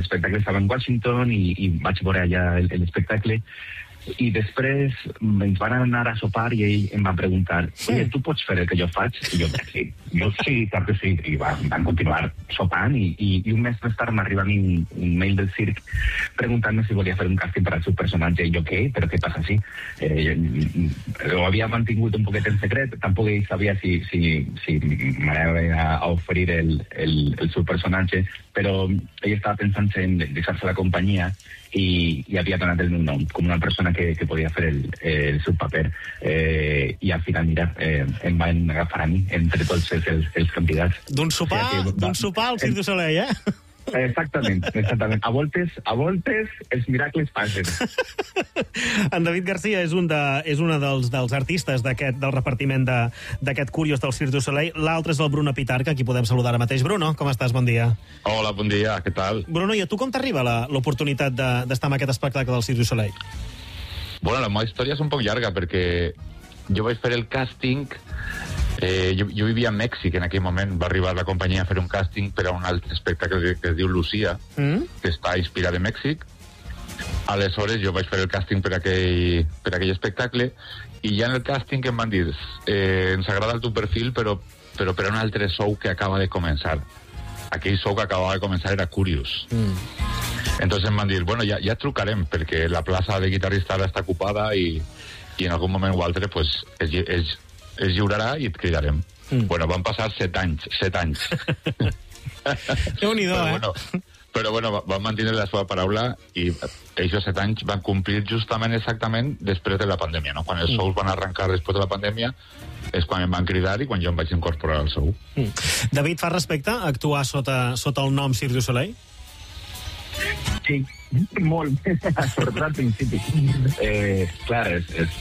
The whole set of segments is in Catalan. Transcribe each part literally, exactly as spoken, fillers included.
l'espectacle estava en Washington i, i vaig veure allà l'espectacle. I després ens van anar a sopar i ell em va preguntar, oye, tu pots fer el que jo faig? I jo, sí, jo sí, clar que sí. I van, van continuar sopant i, i, i un mes més tard m'arriba a mi un, un mail del circ preguntant-me si volia fer un càsting per al seu personatge. I jo, què? Però què passa així? Eh, ho havia mantingut un poquet en secret, tampoc ell sabia si, si, si m'anava a oferir el, el, el seu personatge, però ell estava pensant en deixar-se la companyia i, i havia donat el meu nom com una persona que, que podia fer el, el seu paper, eh, i al final, mira, eh, em van agafar a mi entre tots els, els candidats. D'un sopar, o sigui, d'un sopar al Cirque du Soleil, eh? Exactament, exactament. A voltes, a voltes els miracles passen. En David Garcia és un de, és una dels, dels artistes d'aquest, del repartiment de, d'aquest Curiós del Cirque du Soleil. L'altre és el Bruno Pitarca, qui podem saludar ara mateix. Bruno, com estàs? Bon dia. Hola, bon dia, què tal? Bruno, i a tu com t'arriba la, l'oportunitat de, d'estar en aquest espectacle del Cirque du Soleil? Bueno, la meva història és un poc llarga, perquè jo vaig fer el càsting. Eh, jo, jo vivia a Mèxic en aquell moment, va arribar la companyia a fer un càsting per a un altre espectacle que, que es diu Lucía, mm. que està inspirat en Mèxic. Aleshores jo vaig fer el càsting per aquell, per aquell espectacle, i ja en el càsting em van dir, eh, ens agrada el teu perfil, però, però per a un altre show que acaba de començar. Aquell show que acabava de començar era Curious. Mm. Entonces em van dir, bueno, ja, ja trucarem, perquè la plaça de guitarrista ara està ocupada i, i en algun moment o altre pues, es, es, es lliurarà i et cridarem. Mm. Bueno, van passar set anys, set anys. Déu-n'hi-do, eh? Bueno, però bueno, van mantenir la seva paraula i aquests set anys van complir justament exactament després de la pandèmia, no? Quan els shows van arrencar després de la pandèmia és quan em van cridar i quan jo em vaig incorporar al show. Mm. David, fa respecte a actuar sota, sota el nom Cirque du Soleil? Sí, molt, sobretot al principi. Eh, clar, és, és,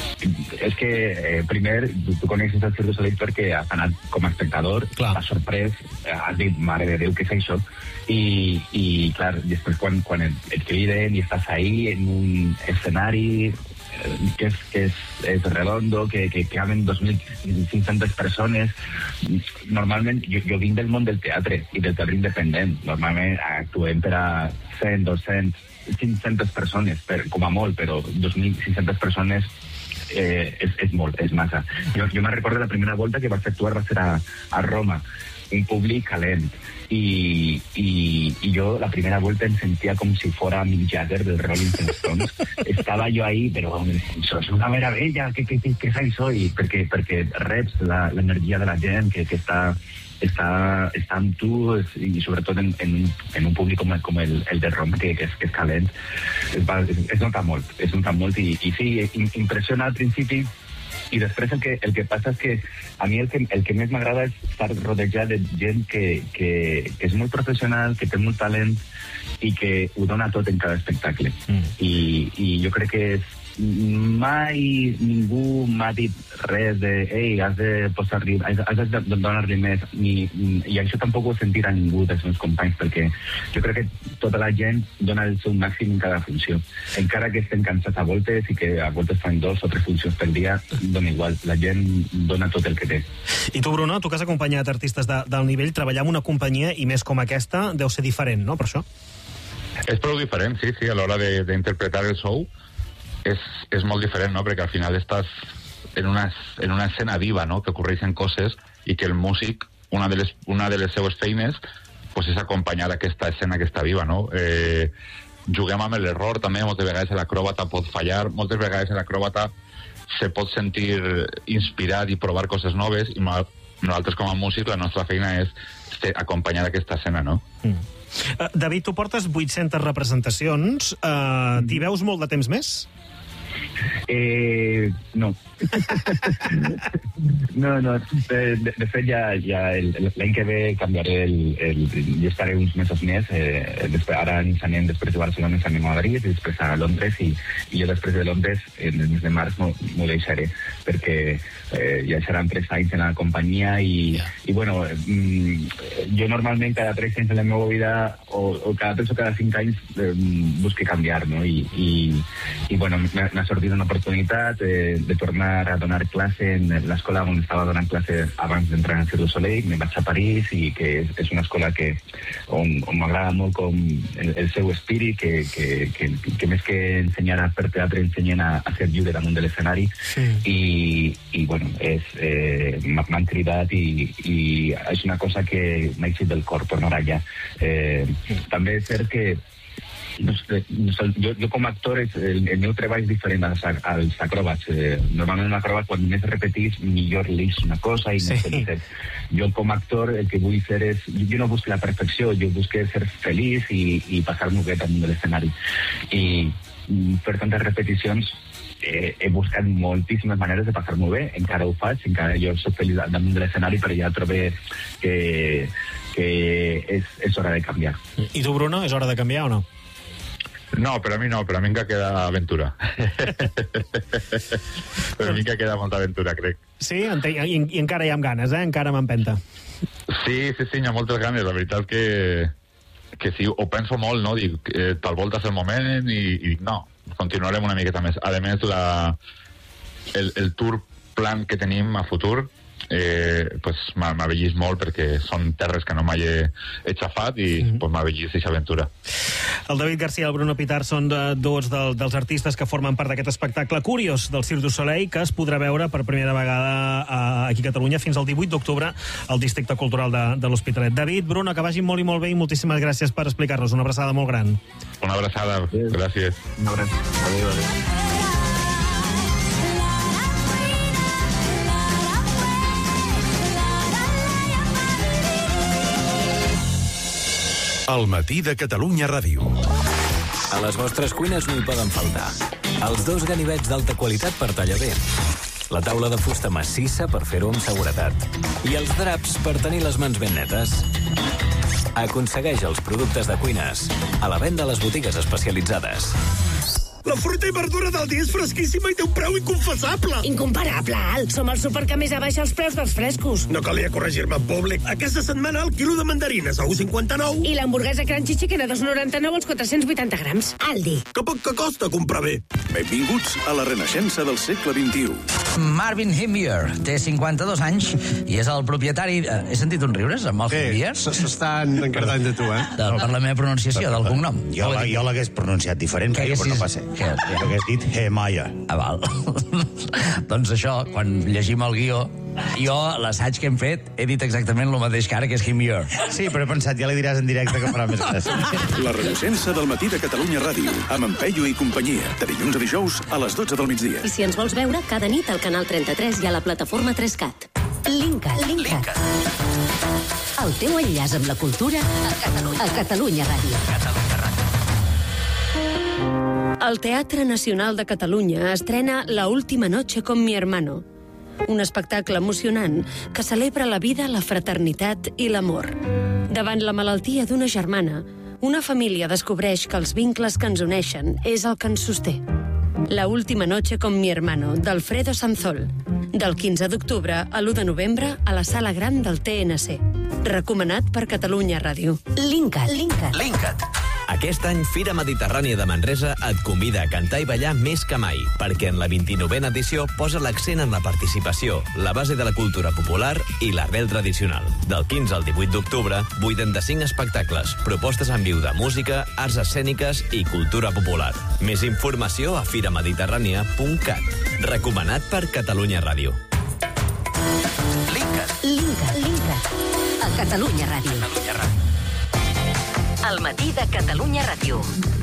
és que eh, primer tu coneixes el Cirque du Soleil perquè has anat com a espectador, t'has sorprès, has dit, mare de Déu, què és això? I, i clar, després quan, quan et, et criden i estàs ahí en un escenari que és, que és, és redondo, que, que caben dos mil cinc-centes persones. Normalment, jo, jo vinc del món del teatre i del teatre independent. Normalment actuem per a cent, dos-cents, cinc-centes persones, per, com a molt, però dos mil cinc-centes persones eh, és, és molt, és massa. Jo, jo me'n recordo la primera volta que vaig actuar va ser a, a Roma, un públic calent, i, i, i jo la primera volta em sentia com si fora Mick Jagger del Rolling Stones. Estava jo ahí, però això és una meravella, què, què, què, què és això? I perquè, perquè reps l'energia de la gent que, que està, està, està amb tu, i sobretot en, en, en un públic com, com el, el de Roma, que, que, és, que és calent. Es, va, es, es nota molt, es nota molt, i, i sí, impressiona al principi. I després el que, el que passa és que a mi el que, el que més m'agrada és estar rodejat de gent que, que, que és molt professional, que té molt talent i que ho dona tot en cada espectacle. Mm. I, I jo crec que és, mai ningú m'ha dit res de ei, has de posar-li, has, has de donar-li més, ni, i això tampoc ho he sentit a ningú dels meus companys, perquè jo crec que tota la gent dona el seu màxim en cada funció, encara que estem cansats a voltes i que a voltes fan dos o tres funcions per dia, dona igual, la gent dona tot el que té. I tu, Bruno, tu que has acompanyat artistes de, del nivell, treballar en una companyia i més com aquesta deu ser diferent, no, per això? És prou diferent, sí, sí, a l'hora d'interpretar el show és, és molt diferent, no?, perquè al final estàs en una, en una escena viva, no?, que ocorreixen coses i que el músic, una de les, una de les seues feines pues, és acompanyar aquesta escena que està viva, no? Eh, juguem amb l'error també, moltes vegades l'acròbata pot fallar, moltes vegades l'acròbata se pot sentir inspirat i provar coses noves, i nosaltres com a músic la nostra feina és acompanyar aquesta escena, no? Mm. Uh, David, tu portes vuit-centes representacions, uh, t'hi veus molt de temps més? Eh, no. no, no. De, de, de fet, ja, ja l'any que ve canviaré el, el, jo estaré uns mesos més. Eh, després, ara ens anem, després de Barcelona ens anem a Madrid i després a Londres, i, i jo després de Londres, en el mes de març, m'ho deixaré, perquè eh, ja seran tres anys en la companyia i, yeah. i bueno, mm, jo normalment cada tres anys en la meva vida, o, o cada tres o cada cinc anys, eh, busque canviar, no? I, i, i bueno, m'ha sortit una oportunitat l'oportunitat eh, de tornar a donar classe en l'escola on estava donant classe abans d'entrar en Cirque du Soleil. Me vaig a París i que és, és una escola que, on, on m'agrada molt com el, el seu espírit, que, que, que, que més que ensenyar a fer teatre ensenyen a, a ser lliure damunt de l'escenari. Sí. I, i bueno, és, eh, m'han cridat i, i és una cosa que m'ha eixit del cor tornar allà. Eh, també és cert que no sé, no sé, jo, jo com a actor és, el, el meu treball és diferent als, als acròbats. Eh, normalment un acròbat quan més repetís millor lis una cosa i sí. no sé, jo com a actor el que vull fer és, jo no busco la perfecció, jo busco ser feliç i, i passar-m'ho bé damunt de l'escenari. I per tantes repeticions eh, he buscat moltíssimes maneres de passar-m'ho bé, encara ho faig, encara jo soc feliç damunt de l'escenari, però ja trobé que, que és, és hora de canviar. I tu, Bruno, és hora de canviar o no? No, per a mi no, per a mi encara queda aventura. Per a mi encara queda molta aventura, crec. Sí? I, i encara hi ha ganes, eh? Encara m'empenta. Sí, sí, sí, hi ha moltes ganes. La veritat que, que sí, ho penso molt, no? Dic, eh, tal volta és el moment i, i dic, no, continuarem una miqueta més. A més, la, el, el tour plan que tenim a futur eh, pues, m'avellis molt perquè són terres que no mai he, he xafat i mm-hmm. pues, m'avellis aquesta aventura. El David Garcia i el Bruno Pitar són de, dos del, dels artistes que formen part d'aquest espectacle Curios del Cirque du Soleil, que es podrà veure per primera vegada a, aquí a Catalunya fins al divuit d'octubre al Districte Cultural de, de l'Hospitalet. David, Bruno, que vagi molt i molt bé i moltíssimes gràcies per explicar-nos. Una abraçada molt gran. Una abraçada, gràcies. Una abraçada. Adéu, adéu. El matí de Catalunya Ràdio. A les vostres cuines no hi poden faltar els dos ganivets d'alta qualitat per tallar bé, la taula de fusta massissa per fer-ho amb seguretat i els draps per tenir les mans ben netes. Aconsegueix els productes de cuines a la venda a les botigues especialitzades. La fruita i verdura del dia és fresquíssima i té un preu inconfessable. Incomparable, Al. Som el súper que més abaixa els preus dels frescos. No calia corregir-me en públic. Aquesta setmana el quilo de mandarines a u coma cinquanta-nou. I l'hamburguesa Crunchy Chicken a dos coma noranta-nou als quatre-cents vuitanta grams. Aldi. Que poc que costa comprar bé. Benvinguts a la renaixença del segle vint-i-u. Marvin Himbier té cinquanta-dos anys i és el propietari... He sentit uns riures amb el Himbier? S'estan encardant de tu, eh? Per la meva pronunciació del cognom. Jo, la, jo l'hagués pronunciat diferent, que però no passa. Què? Hagués dit Hemaya. Ah, val. Doncs això, quan llegim el guió, jo, l'assaig que hem fet, he dit exactament el mateix que ara, que és Himbier. Sí, però he pensat, ja li diràs en directe que farà més gràcia. La renaixença del matí de Catalunya Ràdio, amb en Peyu i companyia, de dilluns a dijous a les dotze del migdia. I si ens vols veure, cada nit al canal trenta-tres i a la plataforma tres cat. Linkat. Linkat. El teu enllaç amb la cultura a Catalunya, a Catalunya Ràdio. Catalunya Ràdio. El Teatre Nacional de Catalunya estrena La última noche con mi hermano, un espectacle emocionant que celebra la vida, la fraternitat i l'amor. Davant la malaltia d'una germana, una família descobreix que els vincles que ens uneixen és el que ens sosté. La última noche con mi hermano, d'Alfredo Sanzol. Del quinze d'octubre a l'u de novembre a la Sala Gran del T N C. Recomanat per Catalunya Ràdio. Linkat. Linkat. Linkat. Aquest any, Fira Mediterrània de Manresa et convida a cantar i ballar més que mai, perquè en la vint-i-novena edició posa l'accent en la participació, la base de la cultura popular i l'arrel tradicional. Del quinze al divuit d'octubre, vuitanta-cinc espectacles, propostes en viu de música, arts escèniques i cultura popular. Més informació a fira mediterrània punt cat. Recomanat per Catalunya Ràdio. Linkat. Linkat. Linkat. A Catalunya Ràdio. Catalunya Ràdio. El matí de Catalunya Ràdio.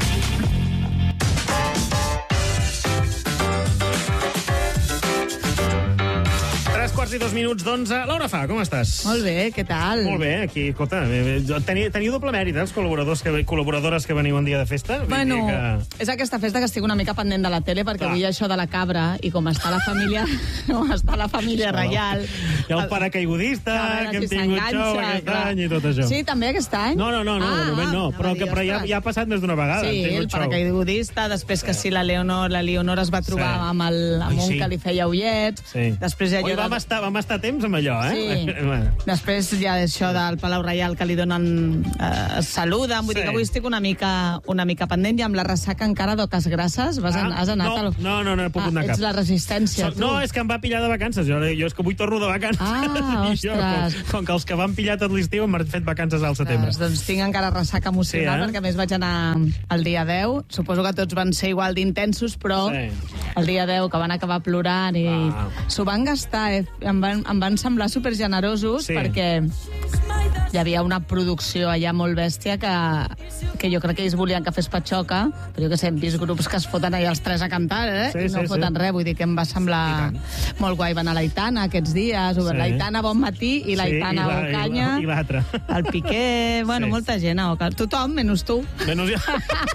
Tres quarts i dos minuts d'onze. Laura Fa, com estàs? Molt bé, què tal? Molt bé, aquí, escolta, teniu, teniu doble mèrit, eh, els col·laboradors que, col·laboradores que veniu un dia de festa? Bueno, que... és aquesta festa que estic una mica pendent de la tele, perquè avui això de la cabra, i com està la família, com està la família reial... Hi ha el paracaigudista, que hem tingut xou aquest any i tot això. Sí, també aquest any? No, no, no, no, ah, de moment no, ah, però, que, però ja, ja ha passat més d'una vegada. Sí, el paracaigudista, després que sí, la Leonor, la Leonor es va trobar sí. amb, el, amb Ai, un sí. que li feia ullets, sí. després ja... Oi, vam estar estar, vam estar temps amb allò, eh? Sí. Després hi ha això del Palau Reial que li donen eh, saluden, vull Sí. dir que avui estic una mica, una mica pendent i amb la ressaca encara d'oques grasses. Vas Ah, an has anat no, al... no, no, no he pogut ah, anar cap. Ets la resistència, So, tu. no, és que em va pillar de vacances. Jo, jo és que avui torno de vacances. Ah, I jo, ostres. com, com que els que van pillar tot l'estiu m'han fet vacances al setembre. Doncs, doncs tinc encara ressaca emocional, Sí, eh? perquè a més vaig anar el dia deu. Suposo que tots van ser igual d'intensos, però Sí. el dia deu que van acabar plorant i Ah. s'ho van gastar, eh? Em van, em van semblar supergenerosos, Sí. perquè hi havia una producció allà molt bèstia que, que jo crec que ells volien que fes patxoca, però jo que sé, hem vist grups que es foten allà els tres a cantar, eh? Sí, I no sí, foten sí. res, vull dir que em va semblar molt guai. Va anar l'Aitana aquests dies, Sí. l'Aitana Bon Matí i l'Aitana Sí, i la- Ocanya. i la- i l'altra. El Piqué, bueno, Sí. molta gent a Oca. Tothom, menys tu. Menys jo.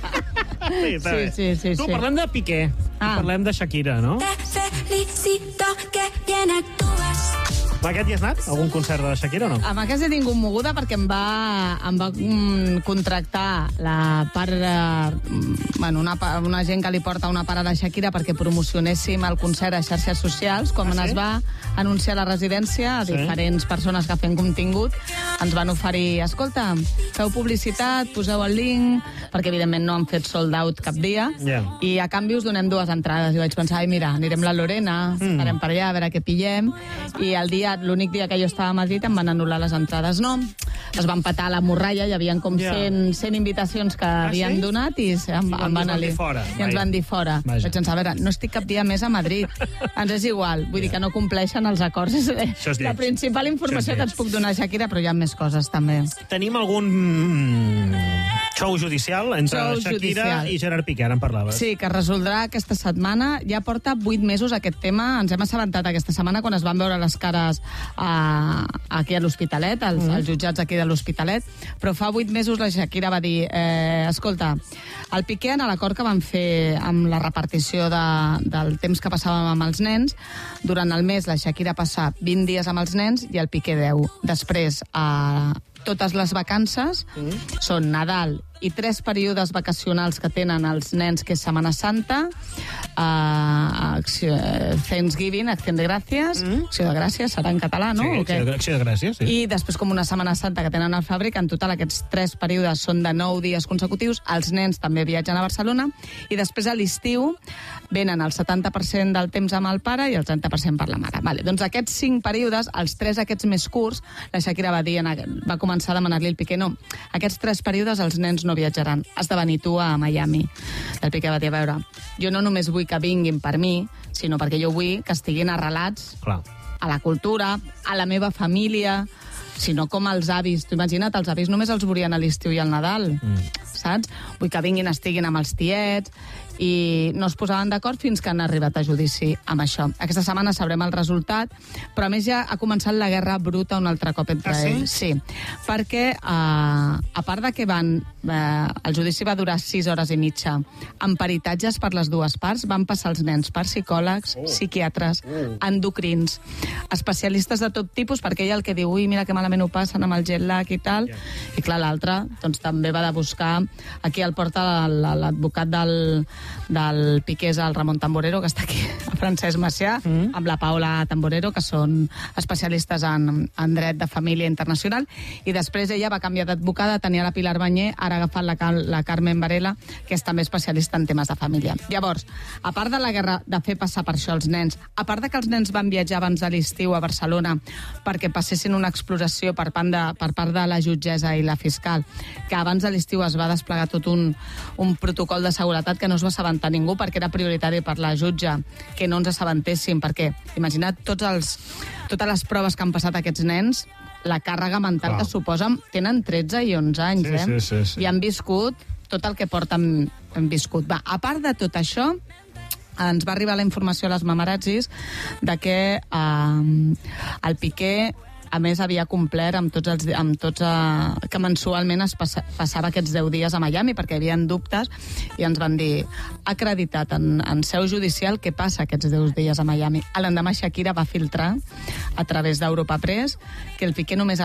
Sí, està Sí, bé. sí, sí, Tu, sí. parlem de Piqué. Ah. Parlem de Shakira, no? Felicito que bien actúas. Va, aquest hi has anat? Algun concert de Shakira o no? Amb aquest he tingut moguda perquè em va, em va mm, contractar la part de, mm, bueno, una, pa- una gent que li porta una part a la Shakira perquè promocionéssim el concert a xarxes socials. Quan Ah, sí? es va anunciar la residència, a Sí. diferents persones que fem contingut ens van oferir, escolta, feu publicitat, poseu el link, perquè evidentment no han fet sold out cap dia, Ja. i a canvi us donem dues entrades. I vaig pensar, ai, mira, anirem la Lorena, Mm. estarem per allà, a veure què pillem, i el dia, l'únic dia que jo estava a Madrid em van anul·lar les entrades. No, es van petar la morralla, hi havia com Ja. cent, cent invitacions que Ah, havien sí? donat i em, I em van- van us van ali- dir fora. I ens Vaja. van dir fora. Vaja. Vaig pensar, a veure, no estic cap dia més a Madrid. Ens és igual, vull dir que no compleixen els acords. És Això és la lleig. principal informació Això és que ens puc donar, Shakira, però hi ha més coses també. Tenim algun mm, show judicial entre Show Shakira judicial. i Gerard Piqué, ara en parlaves. Sí, que es resoldrà aquesta setmana. Ja porta vuit mesos aquest tema. Ens hem assabentat aquesta setmana quan es van veure les cares a, aquí a l'Hospitalet, els, Mm. els jutjats aquí de l'Hospitalet, però fa vuit mesos la Shakira va dir eh, escolta, el Piqué en l'acord que van fer amb la repartició de, del temps que passàvem amb els nens, durant el mes la Shakira passa vint dies amb els nens i el Piqué deu. Després, a totes les vacances mm. són Nadal i tres períodes vacacionals que tenen els nens, que és Setmana Santa, uh, acció, Thanksgiving, Acció de Gràcies, mm. Acció de Gràcies, serà en català, no? Sí, O què? acció de, acció de gràcies, sí. I després com una Setmana Santa que tenen al febrer, que en total aquests tres períodes són de nou dies consecutius, els nens també viatgen a Barcelona, i després a l'estiu venen el setanta per cent del temps amb el pare i el trenta per cent per la mare. Vale, doncs aquests cinc períodes, els tres aquests més curts, la Shakira va dir, en, va començar a demanar-li al Piqué, no, aquests tres períodes els nens no viatjaran, has de venir tu a Miami. El Piqué va dir, a veure, jo no només vull que vinguin per mi, sinó perquè jo vull que estiguin arrelats Clar. a la cultura, a la meva família, sinó com els avis. Tu imagina't, els avis només els volien a l'estiu i al Nadal, mm. saps? Vull que vinguin, estiguin amb els tiets, i no es posaven d'acord fins que han arribat a judici amb això. Aquesta setmana sabrem el resultat, però a més ja ha començat la guerra bruta un altre cop entre Ah, sí? ells. Sí, perquè eh, a part de que van... Eh, el judici va durar sis hores i mitja, amb peritatges per les dues parts, van passar els nens per psicòlegs, oh. psiquiatres, oh. endocrins, especialistes de tot tipus, perquè ell el que diu, ui, mira que malament ho passen amb el jet lag i tal, yeah. i clar, l'altre doncs, també va de buscar, aquí el porta l'advocat del, del Piqué, el Ramon Tamborero, que està aquí, el Francesc Macià, mm. amb la Paula Tamborero, que són especialistes en, en dret de família internacional, i després ella va canviar d'advocada, tenia la Pilar Banyer, ara ha agafat la, la Carmen Varela, que és també especialista en temes de família. Llavors, a part de la guerra de fer passar per això els nens, a part de que els nens van viatjar abans de l'estiu a Barcelona perquè passessin una exploració per part de, per part de la jutgessa i la fiscal, que abans de l'estiu es va desplegar tot un, un protocol de seguretat que no es va assabentar ningú perquè era prioritari per la jutge que no ens assabentéssim, perquè imagina't tots els, totes les proves que han passat aquests nens, la càrrega mental Clar. que suposen, tenen tretze i onze anys, Sí, eh? sí, sí, sí. I han viscut tot el que porten han viscut. Va, a part de tot això, ens va arribar la informació a les mamarazzis de que eh, el Piqué a més havia complert amb tots els amb tots eh, que mensualment es passa, passava aquests deu dies a Miami perquè hi havia dubtes i ens van dir acreditat en, en seu judicial què passa aquests deu dies a Miami. A l'endemà Shakira va filtrar a través d'Europa Press que el Piqué només ha anat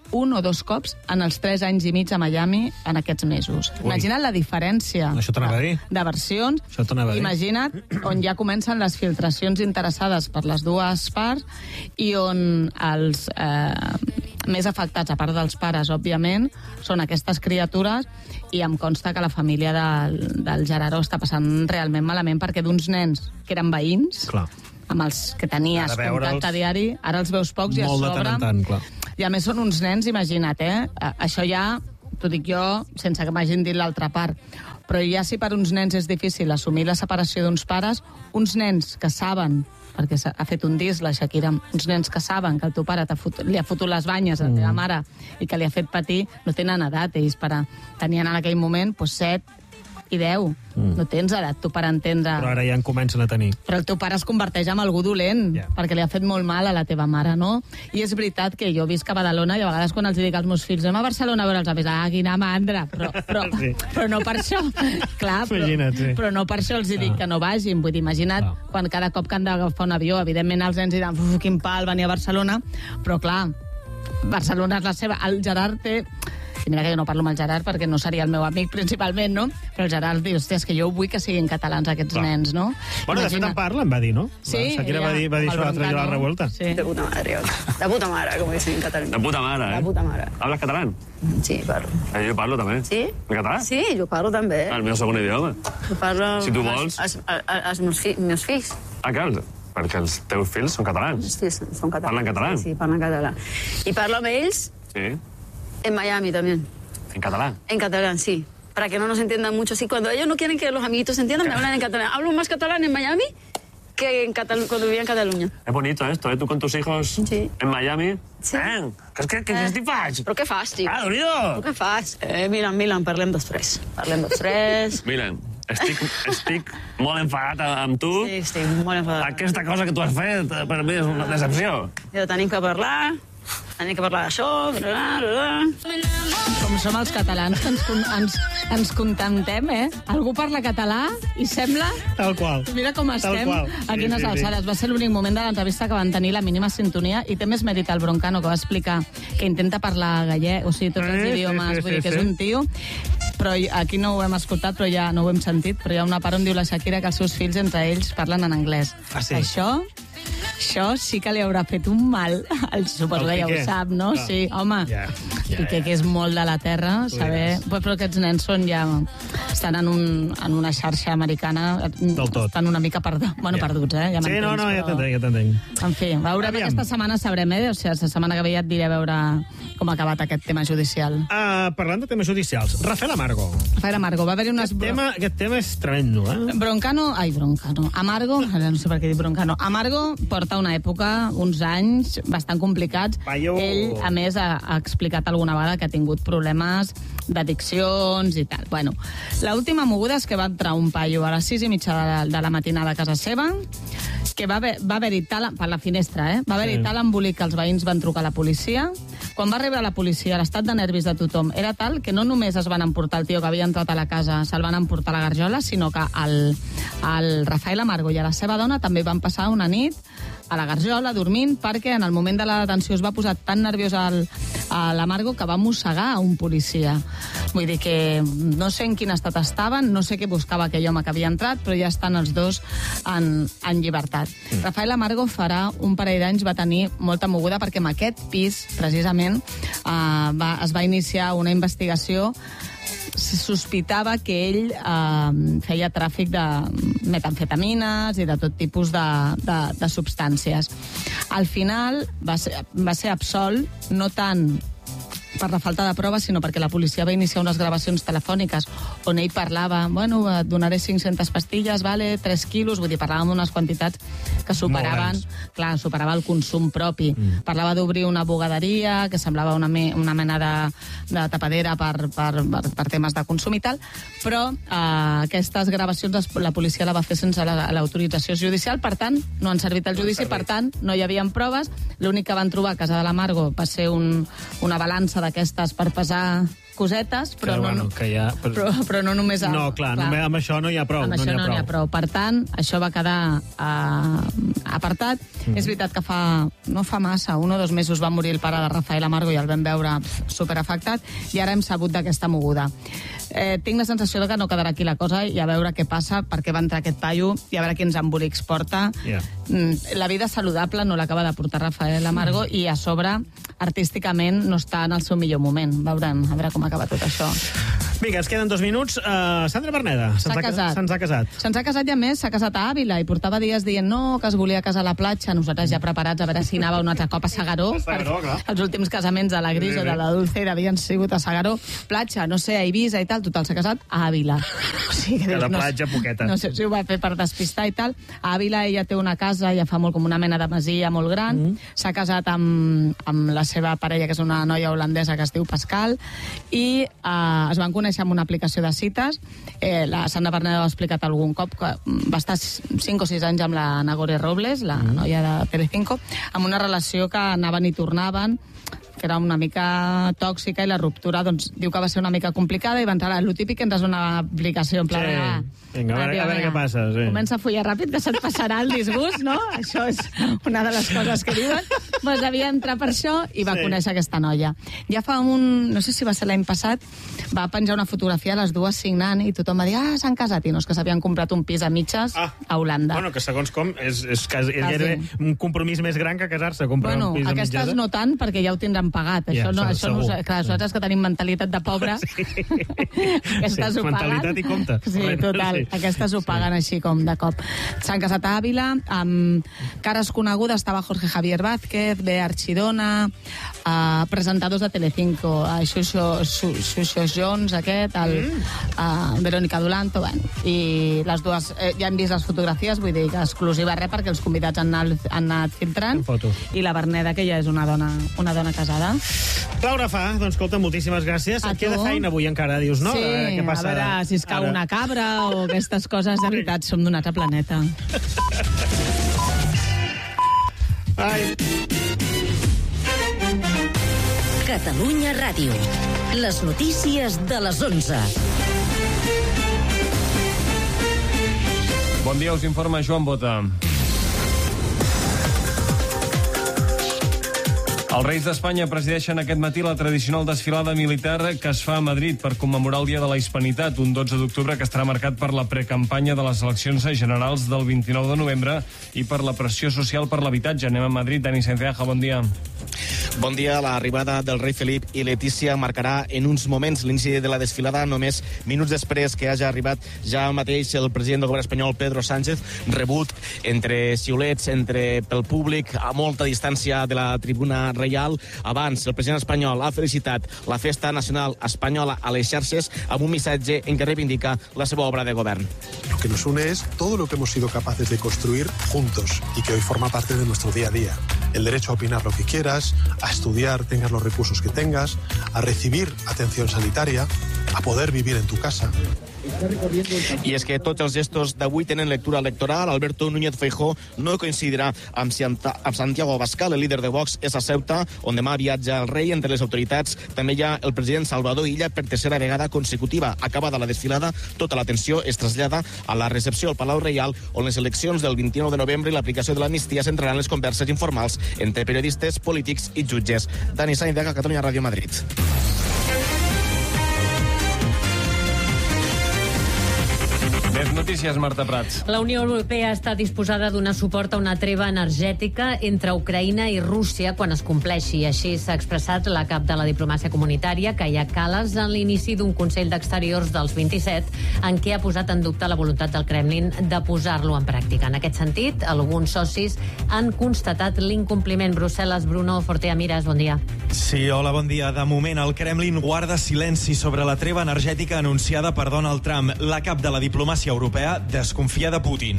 un o dos cops en els tres anys i mig a Miami en aquests mesos. Ui. Imagina't la diferència Això t'anava a dir. de versions. Això t'anava a dir. Imagina't on ja comencen les filtracions interessades per les dues parts i on els eh, més afectats, a part dels pares, òbviament, són aquestes criatures, i em consta que la família del, del Gerardo està passant realment malament perquè d'uns nens que eren veïns, Clar. amb els que tenies Ara veure'ls- contacte diari, ara els veus pocs i a Molt de sobre... tant en tant, clar. I a més són uns nens, imagina't, eh? A- Això ja, t'ho dic jo, sense que m'hagin dit l'altra part, però ja si per uns nens és difícil assumir la separació d'uns pares, uns nens que saben, perquè s'ha- ha fet un disc, la Shakira, uns nens que saben que el teu pare t'ha fotut, li ha fotut les banyes a la teva mare i que li ha fet patir, no tenen edat, ells per a, tenien en aquell moment pues, set i deu. Mm. No tens edat tu per entendre... Però ara ja en comencen a tenir. Però el teu pare es converteix en algú dolent, yeah. perquè li ha fet molt mal a la teva mare, no? I és veritat que jo visc a Badalona i a vegades quan els dic als meus fills anem a Barcelona a veure els avis, ah, quina mandra, però, però, sí. però no per això. Clar, però, sí. però no per això els dic ah. que no vagin. Vull dir, imagina't, ah. quan cada cop que han d'agafar un avió, evidentment els nens diran, uf, quin pal, venir a Barcelona, però clar, Barcelona és la seva... El Gerard té... I mira que jo no parlo amb el Gerard perquè no seria el meu amic principalment, no? Però el Gerard diu, hòstia, és que jo vull que siguin catalans aquests Clar. nens, no? Bueno, de fet en parla, em va dir, no? Sí, La Shakira ella, va dir, va dir amb això el l'altre dia a la Broncano. revuelta. Sí. De puta madre, de puta madre, como dicen en catalán. De puta mare, eh? De puta mare. Hablas catalán? Sí, parlo. Eh, jo parlo també. Sí? En català? Sí, jo parlo també. El meu segon idioma. Jo parlo... Si tu vols. Els, els, els meus, fi, meus fills. Ah, clar, perquè els teus fills són catalans. Sí, són catalans. Parlen català? Sí, sí, parlen català. I parlo amb ells Sí, en Miami también. en català. En catalán, sí. Para que no nos entiendan mucho. Sí, cuando ellos no quieren que los amiguitos se entiendan, me hablan en catalán. Hablo más catalán en Miami que en Catalu- cuando vivía en Cataluña. Es bonito esto, ¿eh? Tú con tus hijos Sí. en Miami. Sí. Eh, què, què, què Eh. estic faig? Però què fas, tio? Ah, Déu-n'hi-do! Però què fas? Eh, Milan, Milan, parlem dels tres. Parlem dels tres. Miren, estic, estic molt enfadat amb tu. Sí, estic molt enfadat. Aquesta cosa que tu has fet, eh, per mi és una decepció. Ja tenim que parlar, tenim que parlar d'això... bla, bla, bla. Com som els catalans, que ens, con- ens, ens contentem, eh? Algú parla català i sembla... Tal qual. Mira com estem qual. a quines Sí, sí, sí. alçades. Va ser l'únic moment de l'entrevista que van tenir la mínima sintonia i té més mèrit el Broncano, que va explicar que intenta parlar gallec, o sigui, tots els Sí, sí, idiomes, sí, vull dir sí, que és sí. un tio... Però hi- aquí no ho hem escoltat, però ja no ho hem sentit, però hi ha una part on diu la Shakira que els seus fills entre ells parlen en anglès. Ah, sí? Això... Això sí que li haurà fet un mal. El, suposo El que ja Piqué. ho sap, no? Clar. Sí, home. Ja, ja, Piqué, ja. que és molt de la terra, saber... Però, però aquests nens són ja... Estan en, un, en una xarxa americana... Del tot. Estan una mica perduts. Bueno, Ja. perduts, eh? Ja Sí, no, m'entens, no, ja però- t'entenc, ja t'entenc. En fi, veurem, Aviam. aquesta setmana sabrem, eh? O sigui, la setmana que ve ja et diré a veure com ha acabat aquest tema judicial. Uh, parlant de temes judicials, Rafael Amargo. Rafael Amargo, va haver-hi unes... Aquest tema, aquest tema és tremendo, eh? Broncano, ai, Broncano, Amargo, ara no sé per què dir Broncano, Amargo porta una època, uns anys bastant complicats. Paio. Ell, a més, ha, ha explicat alguna vegada que ha tingut problemes d'addiccions i tal. Bueno, l'última moguda és que va entrar un paio a les sis i mitja de la, de la matinada a casa seva, que va haver- va haver-hi tal... per la finestra, eh? Va haver-hi Sí. tal embolic que els veïns van trucar a la policia. Quan va arribar la policia, l'estat de nervis de tothom era tal que no només es van emportar el tio que havia entrat a la casa, se'l van emportar a la garjola, sinó que el, el Rafael Amargo i a la seva dona també van passar una nit a la garjola, dormint, perquè en el moment de la detenció es va posar tan nerviós al, a l'Amargo que va mossegar un policia. Vull dir que no sé en quin estat estaven, no sé què buscava aquell home que havia entrat, però ja estan els dos en, en llibertat. Mm. Rafael Amargo farà un parell d'anys va tenir molta moguda perquè en aquest pis, precisament, eh, va, es va iniciar una investigació. Se sospitava que ell eh, feia tràfic de metamfetamines i de tot tipus de, de, de substàncies. Al final va ser, va ser absolt, no tant per la falta de proves, sinó perquè la policia va iniciar unes gravacions telefòniques on ell parlava, bueno, et donaré cinc-centes pastilles, vale, tres quilos, vull dir, parlàvem d'unes quantitats que superaven, clar, superava el consum propi. Mm. Parlava d'obrir una bugaderia, que semblava una, me, una mena de, de tapadera per, per, per, per temes de consum i tal, però eh, aquestes gravacions les, la policia la va fer sense la- l'autorització judicial, per tant, no han servit al judici, per tant, no hi havia proves. L'únic que van trobar a casa de l'Amargo va ser un, una balança d'aquestes per pesar cosetes, però, Però, no, bueno, que ja... però, però no només... Amb, No, clar, només amb això no hi ha prou. Amb no això n'hi ha no n'hi ha prou. prou. Per tant, això va quedar uh, apartat. Mm. És veritat que fa, no fa massa, un o dos mesos va morir el pare de Rafael Amargo i el vam veure superafectat, i ara hem sabut d'aquesta moguda. Eh, tinc la sensació de que no quedarà aquí la cosa i a veure què passa, perquè va entrar aquest paio i a veure quins embolics porta. Yeah. La vida saludable no l'acaba de portar Rafael Amargo mm. i a sobre, artísticament, no està en el seu millor moment. Veurem, a veure com acaba tot això. Vinga, ens queden dos minuts. Uh, Sandra Berneda, se'ns S'ha ha, casat. se'ns ha casat. Se'ns ha casat i, a més, s'ha casat a Àvila i portava dies dient no, que es volia casar a la platja. Nosaltres ja preparats a veure si anava un altre cop a S'Agaró. S'Agaró, clar. Els últims casaments de la Gris Bé, o bé. de la Dulce havien sigut a S'Agaró. Platja, no sé, a Eivissa i tal. Total, s'ha casat a Àvila. O sigui, que Cada dius, no, platja, poqueta. No sé si ho va fer per despistar i tal. A Àvila ella té una casa, ja fa molt com una mena de masia molt gran. Mm. S'ha casat amb, amb la seva parella, que és una noia holandesa que es diu Pascal, i eh, es van conèixer amb una aplicació de cites. Eh, la Sandra Berneda ho ha explicat algun cop, que va estar cinc o sis anys amb la Nagore Robles, la mm. noia de Telecinco, amb una relació que anaven i tornaven, que era una mica tòxica, i la ruptura, doncs, diu que va ser una mica complicada i va entrar a lo típic que entres a una aplicació en pla Sí. de... Vinga, a veure, a veure Vinga, què passa. Sí. Comença a follar ràpid, que se't passarà el disgust, no? Això és una de les coses que diuen. Doncs havia d'entrar per això i va Sí. conèixer aquesta noia. Ja fa un... no sé si va ser l'any passat, va penjar una fotografia a les dues signant i tothom va dir, ah, s'han casat, i no, és que s'havien comprat un pis a mitges Ah. a Holanda. Bueno, que segons com, és, és, és, és Quasi. gairebé un compromís més gran que casar-se, comprar Bueno, un pis a aquestes mitjana. no tant, perquè ja ho tindran pagat. Ja, Això, no, se- això no, segur. clar, nosaltres que tenim mentalitat de pobre, Sí. aquestes Sí, ho paguen. mentalitat i compte. Sí, Bueno, total, sí. aquestes ho paguen així com de cop. S'han casat a Àvila, amb cares conegudes, estava Jorge Javier Vázquez, Bea Archidona, uh, presentadors de Telecinco, uh, Xuxo, Xu- Xuxo Jones, aquest, el, uh, Verónica Dulanto, bueno, i les dues, eh, ja han vist les fotografies, vull dir que exclusiva res, perquè els convidats han anat, han anat filtrant, Fotos. i la Berneda, que ja és una dona, una dona casada. Laura Fa, doncs escolta, moltíssimes gràcies. A Et queda tu. feina avui encara, dius, no? Sí, A veure què passa a veure si es cau ara. una cabra o aquestes coses, de veritat, som d'un altre planeta. Ai. Catalunya Ràdio. Les notícies de les onze. Bon dia, us informa Joan Bota. Els Reis d'Espanya presideixen aquest matí la tradicional desfilada militar que es fa a Madrid per commemorar el Dia de la Hispanitat, un dotze d'octubre que estarà marcat per la precampanya de les eleccions generals del vint-i-nou de novembre i per la pressió social per l'habitatge. Anem a Madrid. Dani Sainceja, bon dia. Bon dia. L'arribada del rei Felip i Letícia marcarà en uns moments l'inici de la desfilada, només minuts després que hagi arribat ja mateix el president del govern espanyol, Pedro Sánchez, rebut entre xiulets, entre pel públic, a molta distància de la tribuna reial. Abans, el president espanyol ha felicitat la Festa Nacional Espanyola a les xarxes amb un missatge en què reivindica la seva obra de govern. Lo que nos une es todo lo que hemos sido capaces de construir juntos y que hoy forma parte de nuestro día a día. El derecho a opinar lo que quieras, a estudiar, tengas los recursos que tengas, a recibir atención sanitaria, a poder vivir en tu casa. I és que tots els gestos d'avui tenen lectura electoral. Alberto Núñez Feijóo no coincidirà amb, Santa, amb Santiago Abascal, el líder de Vox, és a Ceuta, on demà viatja el rei. Entre les autoritats també hi ha el president Salvador Illa per tercera vegada consecutiva. Acabada la desfilada, tota l'atenció es trasllada a la recepció al Palau Reial, on les eleccions del vint-i-nou de novembre i l'aplicació de l'amnistia centraran les converses informals entre periodistes, polítics i jutges. Dani Sainz, Catalunya Ràdio, Madrid. Més notícies, Marta Prats. La Unió Europea està disposada a donar suport a una treva energètica entre Ucraïna i Rússia quan es compleixi. Així s'ha expressat la cap de la diplomàcia comunitària, Kaja Kallas, en l'inici d'un Consell d'Exteriors dels vint-i-set, en què ha posat en dubte la voluntat del Kremlin de posar-lo en pràctica. En aquest sentit, alguns socis han constatat l'incompliment. Brussel·les, Bruno Fortea Miras, bon dia. Sí, hola, bon dia. De moment, el Kremlin guarda silenci sobre la treva energètica anunciada per Donald Trump. La cap de la diplomàcia europea desconfia de Putin.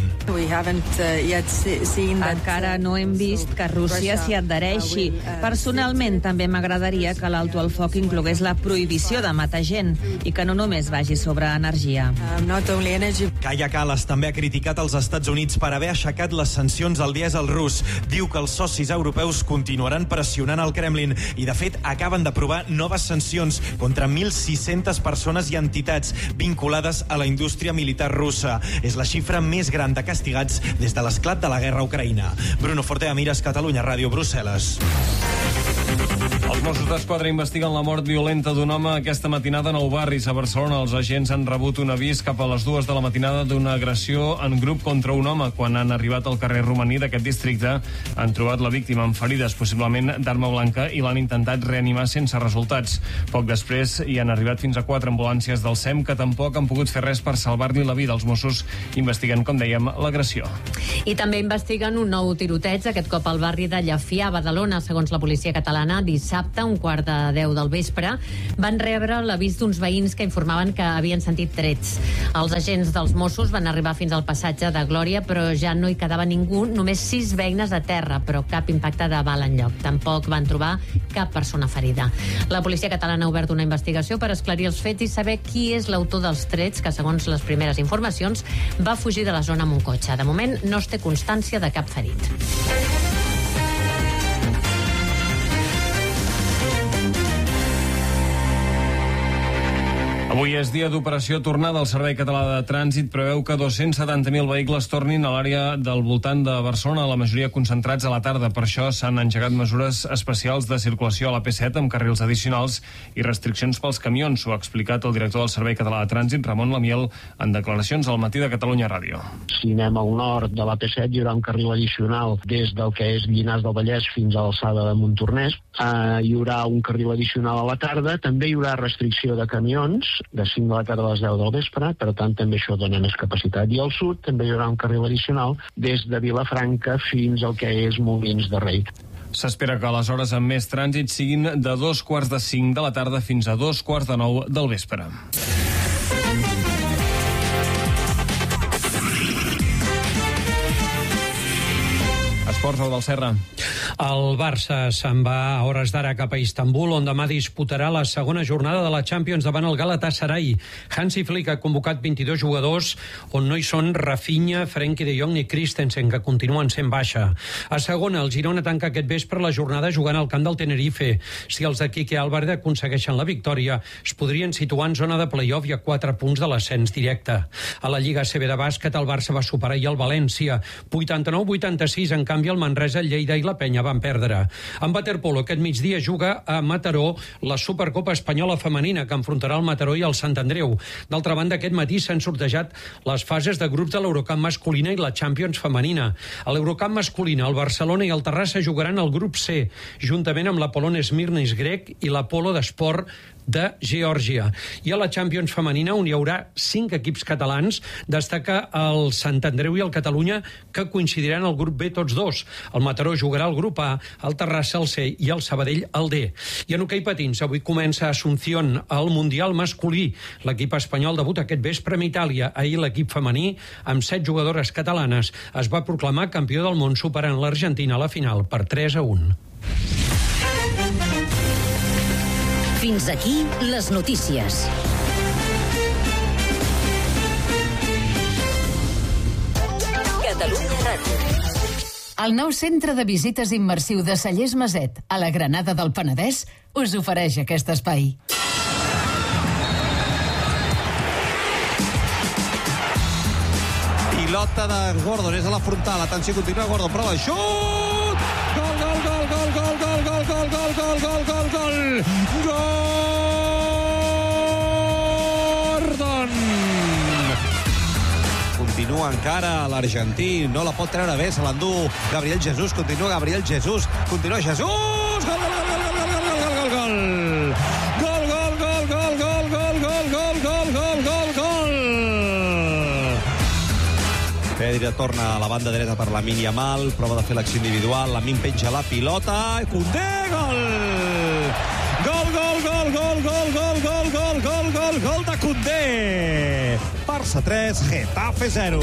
Encara no hem vist que Rússia s'hi adhereixi. Personalment, també m'agradaria que l'alto al foc inclogués la prohibició de matar gent i que no només vagi sobre energia. Kaja Kallas també ha criticat els Estats Units per haver aixecat les sancions al dièsel rus. Diu que els socis europeus continuaran pressionant el Kremlin i, de fet, acaben d'aprovar noves sancions contra mil sis-centes persones i entitats vinculades a la indústria militar russa. És la xifra més gran de castigats des de l'esclat de la guerra a Ucraïna. Bruno Fortea, Mires, Catalunya Ràdio, Brussel·les. Els Mossos d'Esquadra investiguen la mort violenta d'un home aquesta matinada a Nou Barris, a Barcelona. Els agents han rebut un avís cap a les dues de la matinada d'una agressió en grup contra un home. Quan han arribat al carrer Romaní d'aquest districte, han trobat la víctima amb ferides, possiblement d'arma blanca, i l'han intentat reanimar sense resultats. Poc després hi han arribat fins a quatre ambulàncies del S E M que tampoc han pogut fer res per salvar-li la vida. Els Mossos investiguen, com dèiem, l'agressió. I també investiguen un nou tiroteig, aquest cop al barri de Llefià, a Badalona. Segons la policia catalana, dissabte, un quart de deu del vespre, van rebre l'avís d'uns veïns que informaven que havien sentit trets. Els agents dels Mossos van arribar fins al passatge de Glòria, però ja no hi quedava ningú, només sis veïnes a terra, però cap impacte de bala enlloc. Tampoc van trobar cap persona ferida. La policia catalana ha obert una investigació per esclarir els fets i saber qui és l'autor dels trets, que segons les primeres informacions va fugir de la zona amb un cotxe. De moment no es té constància de cap ferit. Avui és dia d'operació tornada. El Servei Català de Trànsit preveu que dos-cents setanta mil vehicles tornin a l'àrea del voltant de Barcelona, la majoria concentrats a la tarda. Per això s'han engegat mesures especials de circulació a la P set amb carrils addicionals i restriccions pels camions. Ho ha explicat el director del Servei Català de Trànsit, Ramon Lamiel, en declaracions al Matí de Catalunya Ràdio. Si anem al nord de la P set hi haurà un carril addicional des del que és Llinars del Vallès fins a l'alçada de Montornès. Uh, hi haurà un carril addicional a la tarda. També hi haurà restricció de camions de cinc de la tarda a les deu del vespre, per tant també això dona més capacitat. I al sud també hi haurà un carril addicional des de Vilafranca fins al que és Molins de Rei. S'espera que les hores amb més trànsit siguin de dos quarts de cinc de la tarda fins a dos quarts de nou del vespre. Esports, del Serra. El Barça se'n va a hores d'ara cap a Istanbul, on demà disputarà la segona jornada de la Champions davant el Galatasaray. Hansi Flick ha convocat vint-i-dos jugadors, on no hi són Rafinha, Frenkie de Jong ni Christensen, que continuen sent baixa. A segona, el Girona tanca aquest vespre la jornada jugant al camp del Tenerife. Si els de Quique Álvarez aconsegueixen la victòria, es podrien situar en zona de play-off i a quatre punts de l'ascens directe. A la Lliga A C B de bàsquet, el Barça va superar ahir el València. vuitanta-nou vuitanta-sis, en canvi, el Manresa, el Lleida i la Penya van perdre. En waterpolo, aquest migdia juga a Mataró la Supercopa Espanyola Femenina, que enfrontarà el Mataró i el Sant Andreu. D'altra banda, aquest matí s'han sortejat les fases de grups de l'Eurocup masculina i la Champions femenina. A l'Eurocup masculina, el Barcelona i el Terrassa jugaran al grup C, juntament amb l'Apollon Smirnis grec i l'Apolo d'Esport de Geòrgia. I a la Champions femenina, on hi haurà cinc equips catalans, destaca el Sant Andreu i el Catalunya, que coincidiran al grup B tots dos. El Mataró jugarà al grup A, el Terrassa al C i el Sabadell al D. I en hoquei patins, avui comença a Asunción el Mundial masculí. L'equip espanyol debuta aquest vespre amb Itàlia. Ahir l'equip femení, amb set jugadores catalanes, es va proclamar campió del món superant l'Argentina a la final per tres a un. Fins aquí les notícies. Catalunya Ràdio. El nou centre de visites immersiu de Cellers Maset, a la Granada del Penedès, us ofereix aquest espai. Pilota de Gordon, és a la frontal. Atenció, continua Gordon, prova, xut! Gol, gol, gol, gol, gol, gol, gol, gol, gol, gol, gol, gol, gol! Gordon! Continua encara l'argentí, no la pot treure bé, se l'endú Gabriel Jesús, continua Gabriel Jesús, continua Jesús! Gol, gol, gol, gol, gol, gol, gol, gol, gol! Gol, gol, gol, gol, gol, gol, gol, gol, gol, gol, gol, gol! Pedri torna a la banda dreta per Lamine Yamal, prova de fer l'acció individual, Lamine penja la pilota, Koundé, gol! Gol, gol, gol, gol, gol, gol, gol, gol, gol, gol, gol de Koundé! Barça tres, Getafe zero.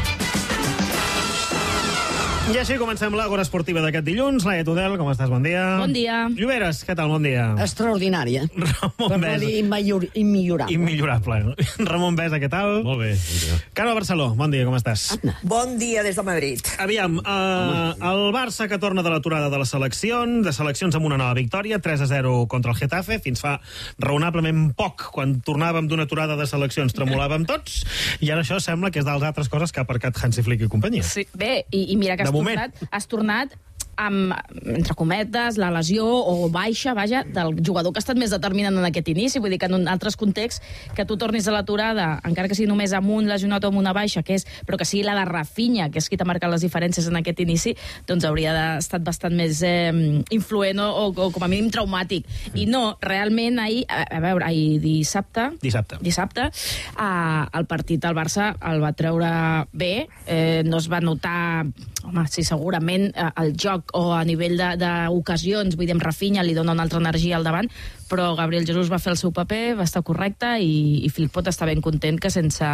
I així comencem l'Àgora Esportiva d'aquest dilluns. Laia Tudel, com estàs? Bon dia. Bon dia. Lloberes, què tal? Bon dia. Extraordinària. Ramon per Besa. no dir immillor- immillorable. Immillorable. Ramon Besa, què tal? Molt bé. Carme Barceló, bon dia, com estàs? Bon dia des de Madrid. Aviam, eh, el Barça que torna de l'aturada de la selecció, de seleccions amb una nova victòria, tres a zero contra el Getafe, fins fa raonablement poc, quan tornàvem d'una aturada de seleccions tremolàvem tots, i ara això sembla que és de les altres coses que ha aparcat Hansi Flick i companyia. Sí, bé, i, i mira que has tornat, has tornat amb, entre cometes, la lesió o baixa, vaja, del jugador que ha estat més determinant en aquest inici. Vull dir que en altres contexts, que tu tornis a l'aturada, encara que sigui només amb un lesionat o amb una baixa, que és, però que sigui la de Rafinha, que és qui t'ha marcat les diferències en aquest inici, doncs hauria d'estat bastant més eh, influent o, o, o com a mínim traumàtic. I no, realment ahir, a, a veure, ahir dissabte... Dissabte. Dissabte, eh, el partit del Barça el va treure bé, eh, no es va notar... Home, sí, segurament eh, el joc o a nivell d'ocasions, vull dir, amb Rafinha li dona una altra energia al davant, però Gabriel Jesús va fer el seu paper, va estar correcte, i, i Flick pot estar ben content que sense,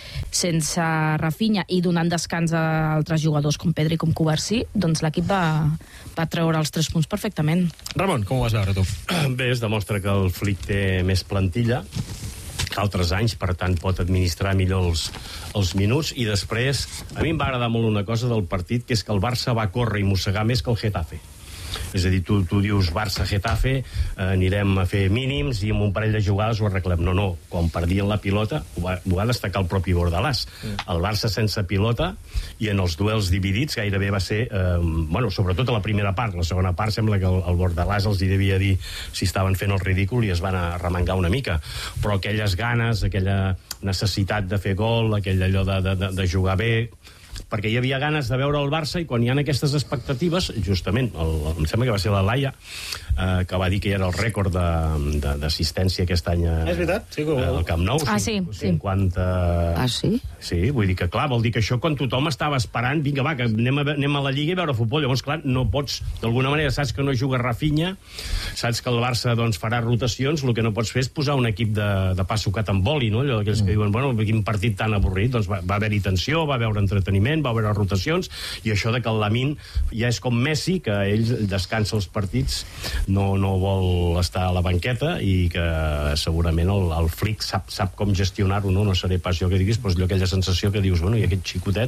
sense Rafinha i donant descans a altres jugadors com Pedri, com Covarsí, doncs l'equip va, va treure els tres punts perfectament. Ramon, com ho vas veure tu? Bé, es demostra que el Flick té més plantilla que altres anys, per tant pot administrar millor els, els minuts, i després a mi em va agradar molt una cosa del partit, que és que el Barça va córrer i mossegar més que el Getafe. És a dir, tu, tu dius Barça-Getafe, eh, anirem a fer mínims i amb un parell de jugades ho arreglem. No, no, quan perdien la pilota ho va, ho va destacar el propi Bordalàs. Mm. El Barça sense pilota, i en els duels dividits gairebé va ser, eh, bueno, sobretot a la primera part. La segona part sembla que el, el Bordalàs els hi devia dir si estaven fent el ridícul i es van arremangar una mica. Però aquelles ganes, aquella necessitat de fer gol, aquell allò de, de, de, de jugar bé, perquè hi havia ganes de veure el Barça, i quan hi ha aquestes expectatives, justament, el, em sembla que va ser la Laia, eh, que va dir que era el rècord d'assistència aquest any a, és veritat? Sí, que... al Camp Nou. Ah, sí, cinquanta... Ah, sí? Sí, vull dir que, clar, vol dir que això quan tothom estava esperant, vinga, va, que anem a, anem a la Lliga i veure futbol. Llavors, clar, no pots, d'alguna manera, saps que no juga Rafinha, saps que el Barça doncs, farà rotacions, el que no pots fer és posar un equip de, de pa sucat amb boli, no? Allò d'aquells mm. que diuen, bueno, quin partit tan avorrit, doncs va, va haver-hi tensió, va haver entreteniment, va haver rotacions, i això de que el Lamine ja és com Messi, que ell descansa els partits, no, no vol estar a la banqueta, i que segurament el, el Flick sap, sap com gestionar-ho, no? No seré pas jo que diguis, però és allò, aquella sensació que dius, bueno, i aquest xicotet,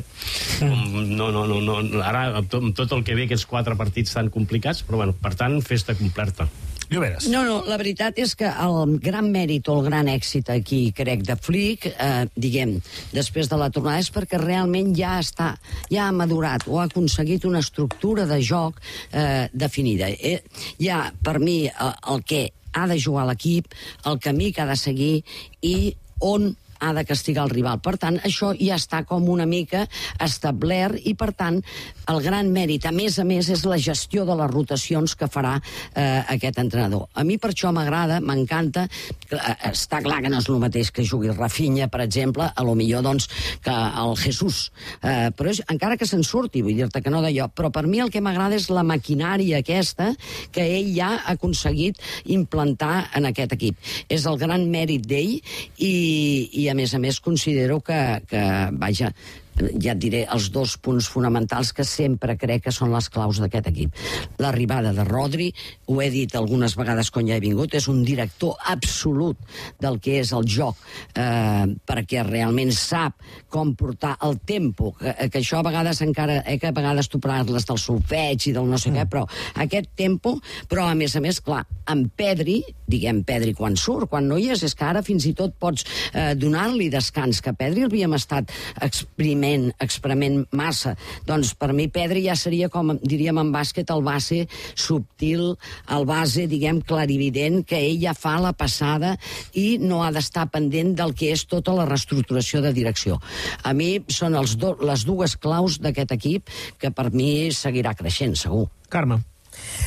mm. no, no, no, no, ara amb tot, amb tot el que ve, aquests quatre partits tan complicats, però bueno, per tant, festa completa. Lloberes. No, no, la veritat és que el gran mèrit o el gran èxit aquí, crec, de Flick, eh, diguem, després de la tornada, és perquè realment ja està, ja ha madurat o ha aconseguit una estructura de joc eh, definida. Eh, ja, per mi, eh, el que ha de jugar l'equip, el camí que ha de seguir i on ha de castigar el rival. Per tant, això ja està com una mica establert, i, per tant, el gran mèrit, a més a més, és la gestió de les rotacions que farà eh, aquest entrenador. A mi per això m'agrada, m'encanta. Eh, està clar que no és el mateix que jugui Rafinha, per exemple, a lo millor, doncs, que el Jesús. Eh, però és, encara que se'n surti, vull dir-te que no d'allò, però per mi el que m'agrada és la maquinària aquesta que ell ja ha aconseguit implantar en aquest equip. És el gran mèrit d'ell, i, i a més a més considero que, que vaja, ja et diré els dos punts fonamentals que sempre crec que són les claus d'aquest equip. L'arribada de Rodri, ho he dit algunes vegades quan ja he vingut, és un director absolut del que és el joc, eh, perquè realment sap com portar el tempo, que, que això a vegades encara, eh, que a vegades tu parles del solfeig i del no sé mm. què, però aquest tempo, però a més a més, clar, amb Pedri, diguem Pedri quan surt, quan no hi és, és que ara fins i tot pots eh, donar-li descans, que Pedri havíem estat experiment experiment massa. Doncs per mi Pedri ja seria, com diríem en bàsquet, el base subtil, el base, diguem, clarivident, que ell ja fa la passada i no ha d'estar pendent del que és tota la reestructuració de direcció. A mi són els do, les dues claus d'aquest equip que per mi seguirà creixent, segur. Carme.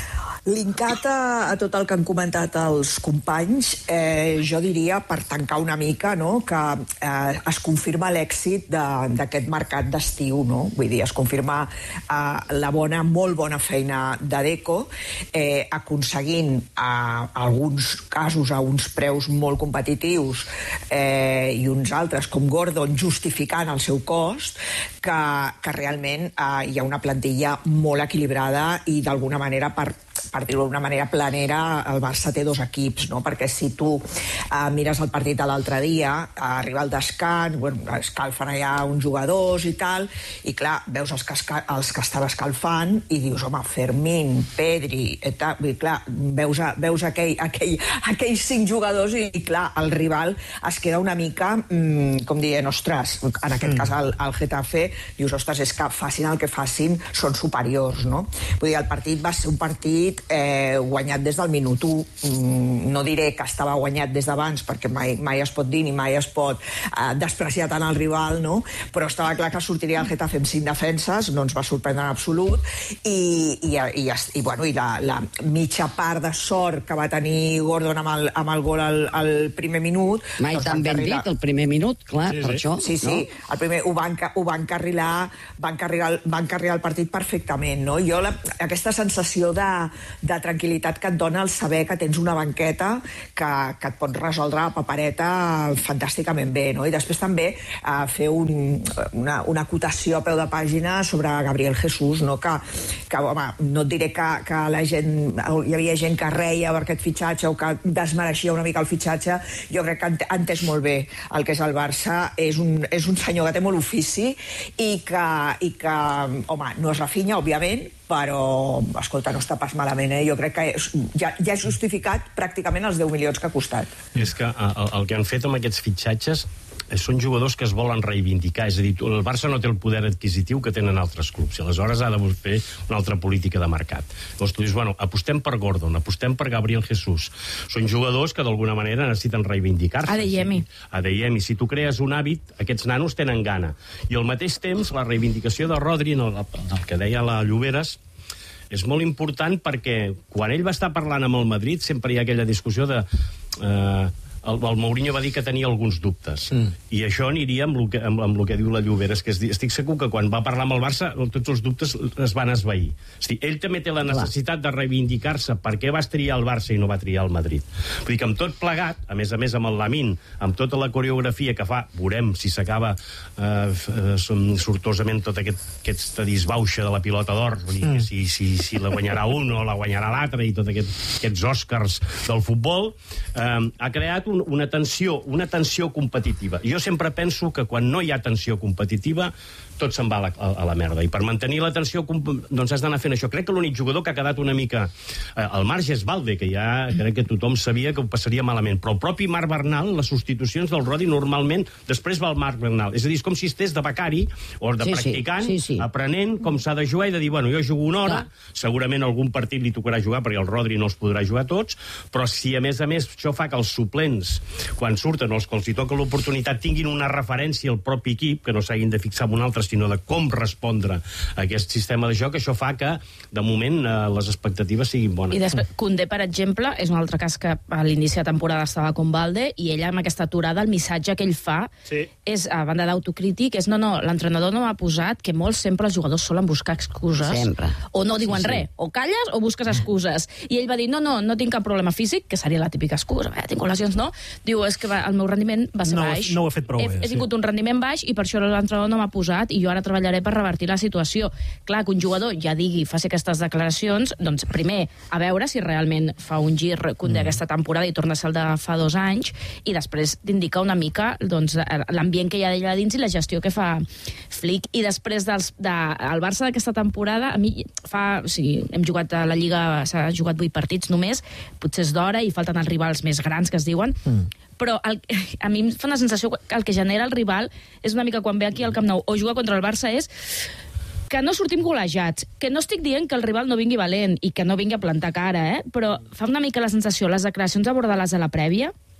Linkat a, a tot el que han comentat els companys, eh, jo diria, per tancar una mica, no?, que eh, es confirma l'èxit d'aquest mercat d'estiu, no? Vull dir, es confirma eh, la bona, molt bona feina de Deco, eh, aconseguint a alguns casos a uns preus molt competitius eh, i uns altres, com Gordon, justificant el seu cost, que, que realment eh, hi ha una plantilla molt equilibrada i d'alguna manera, per, per dir-ho d'una manera planera, el Barça té dos equips, no? Perquè si tu eh, mires el partit de l'altre dia, eh, arriba el descans, bueno, escalfen allà uns jugadors i tal, i clar, veus els que, esca els que estava escalfant i dius, home, Fermín, Pedri, i tal, i clar, veus, a, veus aquell, aquell, aquells cinc jugadors i, i clar, el rival es queda una mica, mmm, com dient, ostres, en aquest mm. cas el, el Getafe, dius, ostres, és que facin el que facin, són superiors, no? Vull dir, el partit va ser un partit eh, guanyat des del minut u. Mm, no diré que estava guanyat des d'abans, perquè mai, mai es pot dir ni mai es pot eh, despreciar tant el rival, no? Però estava clar que sortiria el Getafe amb cinc defenses, no ens va sorprendre en absolut, i, i, i, i, bueno, i la, la mitja part de sort que va tenir Gordon amb el, amb el gol al, al primer minut... Mai doncs tan ben carrilar... dit, el primer minut, clar, sí, per sí. això. Sí, sí, no? el primer, ho van, ho van carrilar, van carrilar, van carrilar el partit perfectament, no? Jo la, aquesta sensació de, de tranquil·litat que et dona el saber que tens una banqueta que, que et pot resoldre la papereta fantàsticament bé, no? I després també eh, fer un, una, una acotació a peu de pàgina sobre Gabriel Jesús, no? Que, que home, no et diré que, que la gent, hi havia gent que reia per aquest fitxatge o que desmereixia una mica el fitxatge. Jo crec que ha entès molt bé el que és el Barça, és un, és un senyor que té molt ofici i que, i que home, no es Rafinha, òbviament, però, escolta, no està pas malament, eh? Jo crec que és, ja, ja és justificat pràcticament els deu milions que ha costat. És que el, el que han fet amb aquests fitxatges són jugadors que es volen reivindicar, és a dir, el Barça no té el poder adquisitiu que tenen altres clubs, i aleshores ha de fer una altra política de mercat. Llavors tu dius, bueno, apostem per Gordon, apostem per Gabriel Jesús. Són jugadors que d'alguna manera necessiten reivindicar-se. Adeyemi. Sí. Adeyemi. Si tu crees un hàbit, aquests nanos tenen gana. I al mateix temps, la reivindicació de Rodri, el, el que deia la Lloberes, és molt important perquè quan ell va estar parlant amb el Madrid sempre hi ha aquella discussió de... Eh, El, el Mourinho va dir que tenia alguns dubtes mm. i això aniria amb el que, amb, amb el que diu la Lloberes, que és, estic segur que quan va parlar amb el Barça tots els dubtes es van esvair. O sigui, ell també té la necessitat de reivindicar-se per què vas triar el Barça i no va triar el Madrid. Vull dir que amb tot plegat, a més a més amb el Lamine, amb tota la coreografia que fa, veurem si s'acaba eh, sortosament tot aquest, aquesta disbauxa de la pilota d'or, vull dir que si, si, si la guanyarà un o la guanyarà l'altre i tots aquest, aquests Oscars del futbol, eh, ha creat una tensió, una tensió competitiva. Jo sempre penso que quan no hi ha tensió competitiva tot se'n va a la, a, a la merda. I per mantenir la tensió doncs has d'anar fent això. Crec que l'únic jugador que ha quedat una mica eh, al marge és Valde, que ja crec que tothom sabia que ho passaria malament. Però el propi Marc Bernal, les substitucions del Rodi normalment després va el Marc Bernal. És a dir, és com si estés de becari o de sí, practicant, sí, sí, sí. aprenent com s'ha de jugar i de dir, bueno, jo jugo una hora, clar. Segurament algun partit li tocarà jugar perquè el Rodri no els podrà jugar tots, però si a més a més això fa que els suplents, quan surten els que els hi toca l'oportunitat, tinguin una referència al propi equip, que no s'hagin de fixar en un altre, sinó de com respondre a aquest sistema de joc, això fa que, de moment, eh, les expectatives siguin bones. I després, Koundé, per exemple, és un altre cas que a l'inici de temporada estava com Valde, i ell amb aquesta aturada, el missatge que ell fa sí. és, a banda d'autocrític, és no, no, l'entrenador no m'ha posat que molts sempre els jugadors solen buscar excuses. Sempre. O no diuen sí, sí. res, o calles o busques excuses. I ell va dir, no, no, no tinc cap problema físic, que seria la típica excusa, eh, tinc lesions, no? Diu, és que va, el meu rendiment va ser no, baix. No ho he fet prou he, bé. He tingut sí. un rendiment baix i per això l'entrenador no m'ha posat i jo ara treballaré per revertir la situació. Clar, que un jugador ja digui, faci aquestes declaracions, doncs primer, a veure si realment fa un gir Koundé mm. aquesta temporada i torna a ser el de fa dos anys, i després d'indicar una mica doncs, l'ambient que hi ha allà dins i la gestió que fa Flick. I després dels, de, el Barça d'aquesta temporada, a mi fa... O sigui, hem jugat a la Lliga, s'ha jugat vuit partits només, potser és d'hora i falten els rivals més grans que es diuen, mm. però el, a mi em fa una sensació que el que genera el rival és una mica quan ve aquí al Camp Nou o juga contra el Barça és que no sortim golejats, que no estic dient que el rival no vingui valent i que no vingui a plantar cara, eh? Però fa una mica la sensació, les declaracions abordades a la prèvia,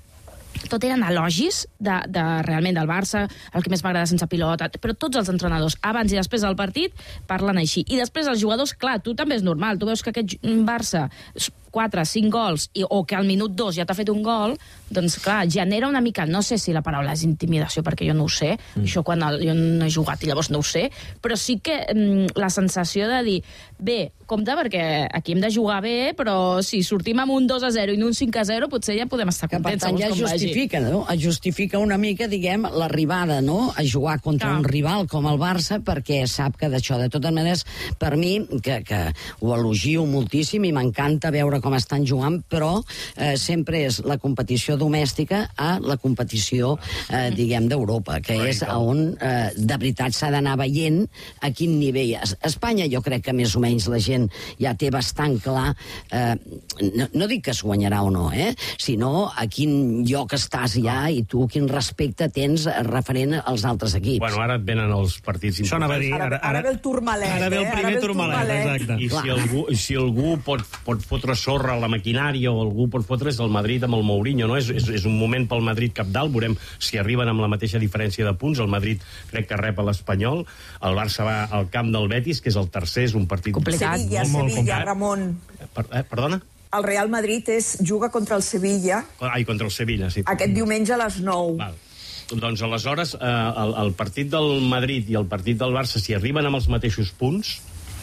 tot eren elogis de, de, realment del Barça, el que més m'agrada sense pilota, però tots els entrenadors, abans i després del partit, parlen així. I després els jugadors, clar, tu també és normal, tu veus que aquest Barça quatre, cinc gols, i, o que al minut dos ja t'ha fet un gol, doncs clar, genera una mica, no sé si la paraula és intimidació, perquè jo no ho sé, mm. això quan el, jo no he jugat i llavors no ho sé, però sí que mm, la sensació de dir, bé, compte, perquè aquí hem de jugar bé, però si sortim amb un dos a zero i un cinc a zero, potser ja podem estar contents. Que per tant ja justifica, no? Es justifica una mica, diguem, l'arribada, no?, a jugar contra ah. un rival com el Barça, perquè sap que d'això, de totes maneres, per mi, que, que ho elogio moltíssim i m'encanta veure com estan jugant, però eh, sempre és la competició domèstica a la competició, eh, diguem, d'Europa, que és on eh, de veritat s'ha d'anar veient a quin nivell. A Espanya jo crec que més o menys la gent ja té bastant clar, eh, no, no dic que es guanyarà o no, eh, sinó a quin lloc estàs ja i tu quin respecte tens referent als altres equips. Bueno, ara et venen els partits importants. Ara, ara, ara, ara ve el Tourmalet. Ara ve el primer eh? Tourmalet, exacte. I si algú, si algú pot, pot fotre sorra a la maquinària o algú pot fotre és el Madrid amb el Mourinho, no? És, és, és un moment pel Madrid capdalt, veurem si arriben amb la mateixa diferència de punts. El Madrid crec que rep a l'Espanyol, el Barça va al camp del Betis, que és el tercer, és un partit complicat. Sevilla, molt, molt Sevilla, complicat. Ramon. Per, eh, perdona? El Real Madrid és, juga contra el Sevilla. Ai, contra el Sevilla, sí. Aquest diumenge a les nou. Val. Doncs aleshores, eh, el, el partit del Madrid i el partit del Barça, si arriben amb els mateixos punts,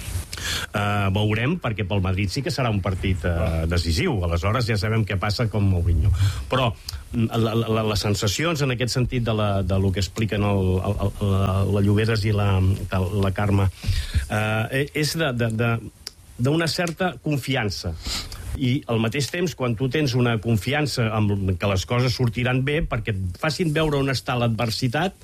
Uh, veurem, perquè pel Madrid sí que serà un partit uh, decisiu. Aleshores ja sabem què passa com Mourinho. Però la, la, les sensacions en aquest sentit de, la, de lo que expliquen el, el, el, la Lloberes i la, la Carme uh, és de, de, de, d'una certa confiança. I al mateix temps, quan tu tens una confiança en que les coses sortiran bé, perquè et facin veure on està l'adversitat,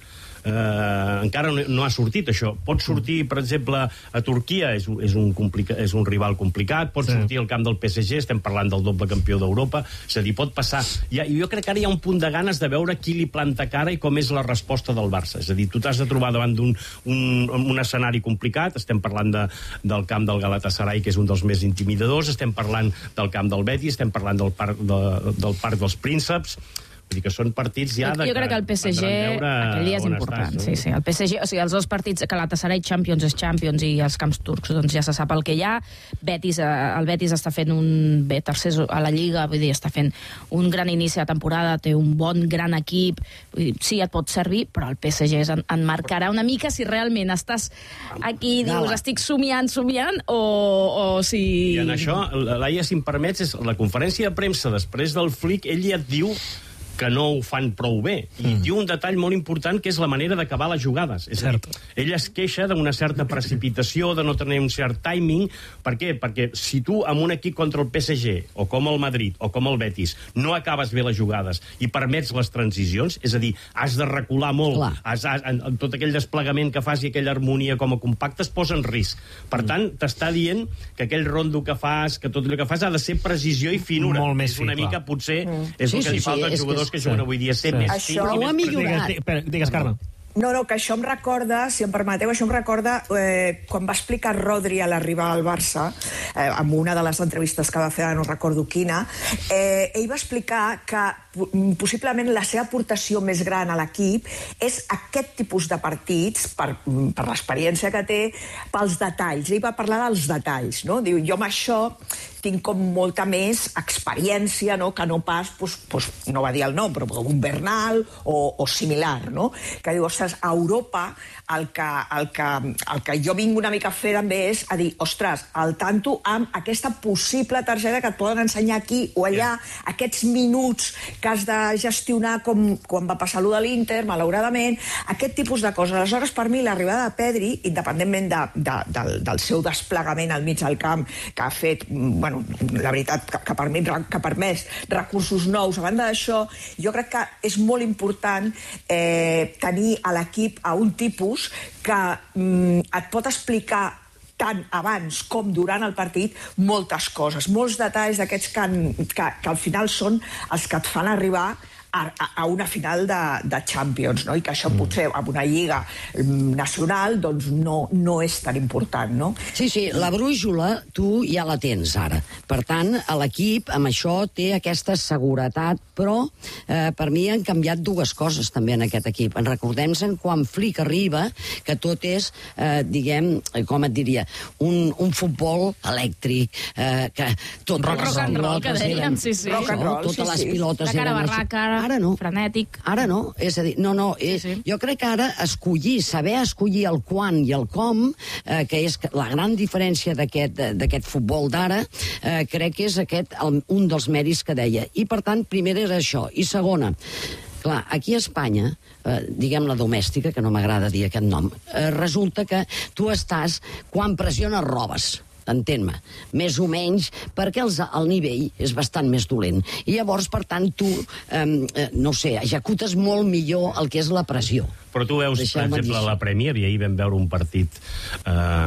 eh, encara no, no ha sortit això. Pot sortir, per exemple, a Turquia, és, és, un, complica, és un rival complicat, pot sí. sortir al camp del P S G, estem parlant del doble campió d'Europa, és a dir, pot passar. Ja, jo crec que ara hi ha un punt de ganes de veure qui li planta cara i com és la resposta del Barça. És a dir, tu t'has de trobar davant d'un un, un escenari complicat, estem parlant de, del camp del Galatasaray, que és un dels més intimidadors, estem parlant del camp del Betis, estem parlant del parc, de, del parc dels Prínceps. Vull dir que són partits ja de... Jo crec que el P S G aquell dia és important. Estàs, no? Sí, sí. El P S G, o sigui, els dos partits, Galatasaray Champions és Champions i els camps turcs, doncs ja se sap el que hi ha. Betis, el Betis està fent un bé tercer a la Lliga, vull dir, està fent un gran inici de temporada, té un bon, gran equip, vull dir, sí, et pot servir, però el P S G en, en marcarà una mica si realment estàs aquí i dius, estic somiant, somiant, o, o si... I en això, Laia, si em permets, és la conferència de premsa després del Flick, ell ja et diu que no ho fan prou bé. I mm. diu un detall molt important, que és la manera d'acabar les jugades. És a dir, ell es queixa d'una certa precipitació, de no tenir un cert timing. Per què? Perquè si tu amb un equip contra el P S G, o com el Madrid, o com el Betis, no acabes bé les jugades i permets les transicions, és a dir, has de recular molt, has, has, en, tot aquell desplegament que fas i aquella harmonia com a compacte es posa en risc. Per tant, t'està dient que aquell rondo que fas, que tot el que fas ha de ser precisió i finura. Molt més és una fi, mica, clar. potser, mm. és sí, el que sí, li falta als sí, jugadors que juguen avui dia, ser sí. més Això fin i més millorat. Digues, digues, Carme. No, no, que això em recorda, si em permeteu, això em recorda eh, quan va explicar Rodri a l'arribar al Barça, eh, amb una de les entrevistes que va fer, no recordo quina, eh, ell va explicar que possiblement la seva aportació més gran a l'equip és aquest tipus de partits, per, per l'experiència que té, pels detalls. Ell va parlar dels detalls, no? Diu, jo amb això tinc com molta més experiència, no? Que no pas, pues, pues, no va dir el nom, però un Bernal o, o similar, no? Que diu, ostres, a Europa el que, el, que, el que jo vinc una mica a fer també és a dir, ostres, al tanto amb aquesta possible targeta que et poden ensenyar aquí o allà, aquests minuts que has de gestionar com quan va passar allò de l'Inter, malauradament, aquest tipus de coses. Aleshores, per mi, l'arribada de Pedri, independentment de, de, del, del seu desplegament al mig del camp, que ha fet, bueno, la veritat, que, que per mi que ha permès recursos nous, a banda d'això, jo crec que és molt important eh, tenir a l'equip a un tipus que mm, et pot explicar tant abans com durant el partit moltes coses, molts detalls d'aquests que, que, que al final són els que et fan arribar a, a una final de, de Champions, no? I que això potser amb una lliga nacional doncs no, no és tan important, no? Sí, sí, la brúixola tu ja la tens ara. Per tant, l'equip amb això té aquesta seguretat, però eh, per mi han canviat dues coses també en aquest equip. En recordem-se'n quan Flick arriba, que tot és, eh, diguem, com et diria, un, un futbol elèctric, eh, que tot rock, rock and roll, que dèiem, sí, sí. Rock and roll, totes sí, les pilotes de cara eren barraca, ara no. Frenètic. Ara no, és a dir, no, no, és, sí, sí. Jo crec que ara escollir, saber escollir el quan i el com, eh, que és la gran diferència d'aquest futbol d'ara, eh, crec que és aquest el, un dels mèrits que deia. I, per tant, primera era això. I segona, clar, aquí a Espanya, eh, diguem la domèstica, que no m'agrada dir aquest nom, eh, resulta que tu estàs, quan pressiones robes, entén-me, més o menys, perquè els, el nivell és bastant més dolent. I llavors, per tant, tu, eh, no sé, executes molt millor el que és la pressió. Però tu veus, per exemple, a la Premier, i ahir vam veure un partit, eh,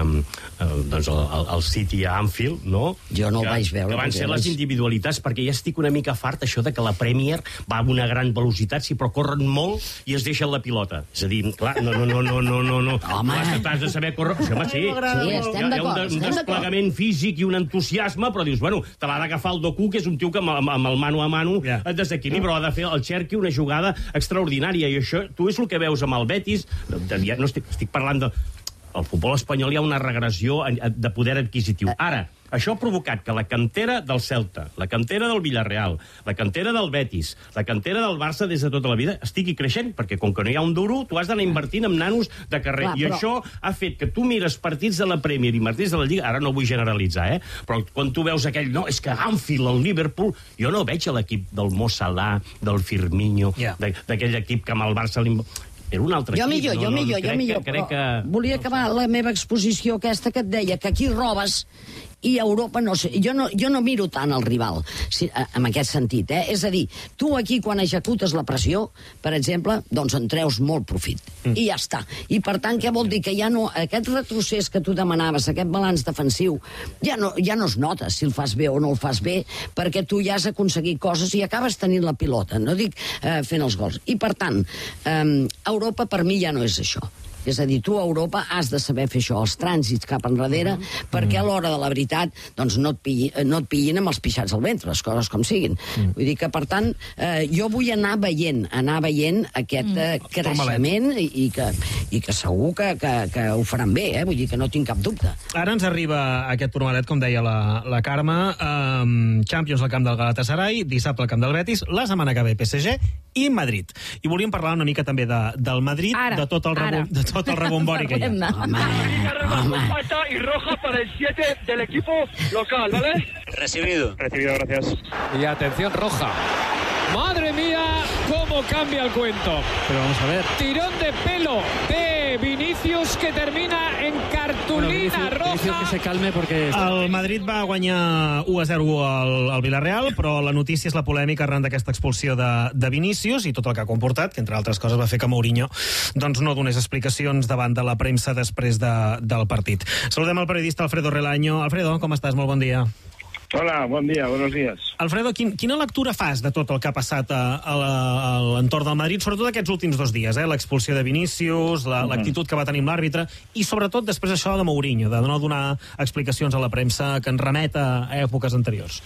eh, doncs el, el City a Anfield, no? Jo no que, el vaig veure. Que van ser les individualitats, perquè ja estic una mica fart això de que la Premier va a una gran velocitat, sí, però corren molt i es deixen la pilota. És a dir, clar, no, no, no, no, no, no, no. Home! T'has de saber córrer. Sí, home, sí. Sí, estem d'acord. Hi ha un desplegament físic i un entusiasme, però dius, bueno, te l'ha d'agafar el Doku, que és un tio que amb, amb el mano a mano et desequilibra, ha de fer el Cherki una jugada extraordinària, i això, tu és el que veus amb el Betis, no estic, estic parlant de... Al futbol espanyol hi ha una regressió de poder adquisitiu. Ara, això ha provocat que la cantera del Celta, la cantera del Villarreal, la cantera del Betis, la cantera del Barça des de tota la vida estigui creixent, perquè com que no hi ha un duro, tu has d'anar invertint en nanos de carrer. Clar, I però... això ha fet que tu mires partits de la Premier i partits de la Lliga, ara no vull generalitzar, eh? Però quan tu veus aquell, no, és que Anfield, el Liverpool, jo no veig l'equip del Mo Salah, del Firmino, yeah. d'aquell equip que amb el Barça... Era un altre jo equip. Millor, no, jo no, millor, crec jo millor, que, crec que... volia acabar la meva exposició aquesta que et deia que aquí robes i a Europa no sé, jo no, jo no miro tant el rival, si, en aquest sentit, eh? És a dir, tu aquí quan executes la pressió, per exemple, doncs en treus molt profit, mm. i ja està. I per tant, què vol dir? Que ja no, aquest retrocés que tu demanaves, aquest balanç defensiu, ja no, ja no es nota si el fas bé o no el fas bé, perquè tu ja has aconseguit coses i acabes tenint la pilota, no dic eh, fent els gols. I per tant, eh, Europa per mi ja no és això. És a dir, tu a Europa has de saber fer això, els trànsits cap enrere, mm -hmm. perquè a l'hora de la veritat doncs no et, pilli, no et pillin amb els pixats al ventre, les coses com siguin. Mm. Vull dir que, per tant, eh, jo vull anar veient, anar veient aquest eh, creixement i, i, que, i que segur que, que, que ho faran bé, eh? Vull dir que no tinc cap dubte. Ara ens arriba aquest turmalet, com deia la, la Carme, um, Champions al camp del Galatasaray, dissabte al camp del Betis, la setmana que ve P S G i Madrid. I volíem parlar una mica també de, del Madrid, ara, de tot el rebom, de tot el rebombori que hi ha. Home, home. Y roja para el siete del equipo local, ¿vale? Recibido. Recibido, gracias. Y atención, roja. ¡Madre mía! ¿Cómo cambia el cuento? Pero vamos a ver. Tirón de pelo de Vinicius que termina en cartulina bueno, Vinicius, roja. Vinicius que se calme porque... El Madrid va guanyar u a zero al, al Villarreal, però la notícia és la polèmica arran d'aquesta expulsió de, de Vinicius i tot el que ha comportat, que entre altres coses va fer que Mourinho doncs, no donés explicacions davant de la premsa després de, del partit. Saludem el periodista Alfredo Relaño. Alfredo, com estàs? Molt bon dia. Hola, bon dia, buenos días. Alfredo, quin, quina lectura fas de tot el que ha passat a, a, a l'entorn del Madrid, sobretot aquests últims dos dies, eh? L'expulsió de Vinicius, l'actitud la, que va tenir amb l'àrbitre, i sobretot després això de Mourinho, de no donar explicacions a la premsa que ens remet a èpoques anteriors?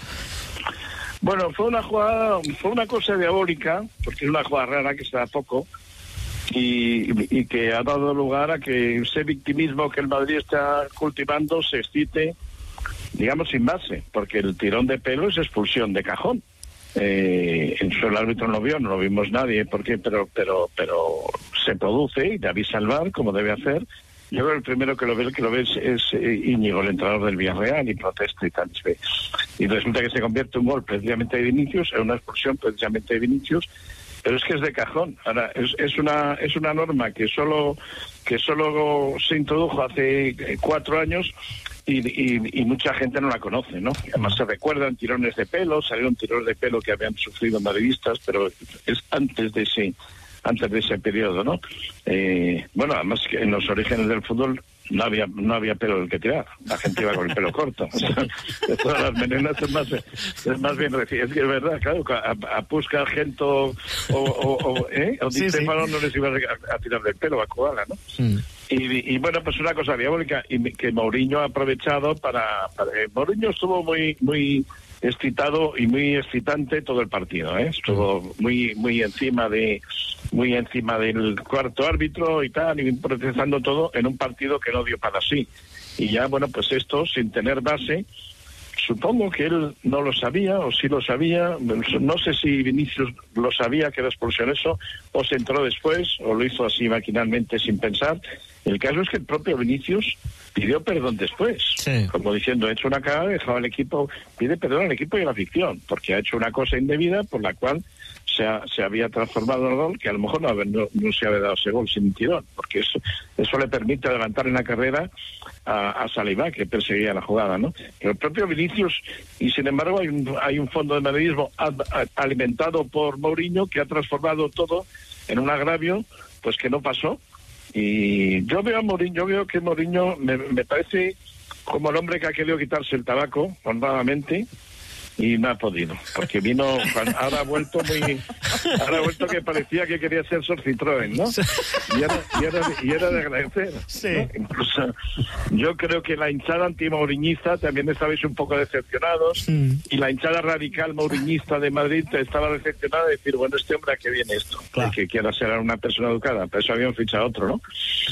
Bueno, fue una jugada, fue una cosa diabólica, porque es una jugada rara que se da poco, y, y que ha dado lugar a que ese victimismo que el Madrid está cultivando se excite, digamos, sin base, porque el tirón de pelo es expulsión de cajón. Eh, eso el árbitro no vio, no lo vimos nadie, porque pero pero pero se produce y te avisa el V A R como debe hacer. Yo creo que el primero que lo ve, que lo ve es, es Íñigo, el entrenador del Villarreal, y protesta y tal. Y resulta que se convierte un gol precisamente de Vinicius, en una expulsión precisamente de Vinicius, pero es que es de cajón. Ahora, es, es una es una norma que solo que solo se introdujo hace cuatro años. Y, y, y mucha gente no la conoce, ¿no? Además se recuerdan tirones de pelo, salieron tirones de pelo que habían sufrido madridistas, pero es antes de ese antes de ese periodo, ¿no? Eh, bueno, además que en los orígenes del fútbol no había no había pelo del que tirar, la gente iba con el pelo corto. O sea, de todas las melenas es más, es más bien reciente. Es que es verdad, claro, a, a Puska, Argento o, o, o, ¿eh? o Di Stefano sí, sí. no les iba a, a tirar del pelo, a Koala, ¿no? Sí. Y, y bueno, pues una cosa diabólica, y que Mourinho ha aprovechado para... para eh, Mourinho estuvo muy muy excitado y muy excitante todo el partido, ¿eh? Estuvo muy muy encima de muy encima del cuarto árbitro y tal, y procesando todo en un partido que no dio para sí. Y ya, bueno, pues esto, sin tener base, supongo que él no lo sabía, o sí lo sabía, no sé si Vinicius lo sabía que era expulsión eso, o se entró después, o lo hizo así maquinalmente sin pensar. El caso es que el propio Vinicius pidió perdón después, sí. como diciendo, he hecho una cagada, he dejado al equipo, pide perdón al equipo y a la afición, porque ha hecho una cosa indebida por la cual se, ha, se había transformado en gol, que a lo mejor no, no, no se había dado ese gol sin tirón, porque eso, eso le permite adelantar en la carrera a, a Saliba, que perseguía la jugada, ¿no? Pero el propio Vinicius, y sin embargo hay un, hay un fondo de madridismo alimentado por Mourinho que ha transformado todo en un agravio, pues que no pasó. Y yo veo a Mourinho, yo veo que Mourinho me, me parece como el hombre que ha querido quitarse el tabaco honradamente y no ha podido, porque vino, ahora ha vuelto muy, ahora ha vuelto que parecía que quería ser Sor Citroën, ¿no? Y era, y era, y era de agradecer, sí. ¿no? Incluso yo creo que la hinchada anti-mouriñista también estabais un poco decepcionados, sí. y la hinchada radical mouriñista de Madrid estaba decepcionada de decir, bueno, este hombre, ¿a qué viene esto? Claro. Que quiera ser una persona educada, pero eso habían fichado otro, ¿no?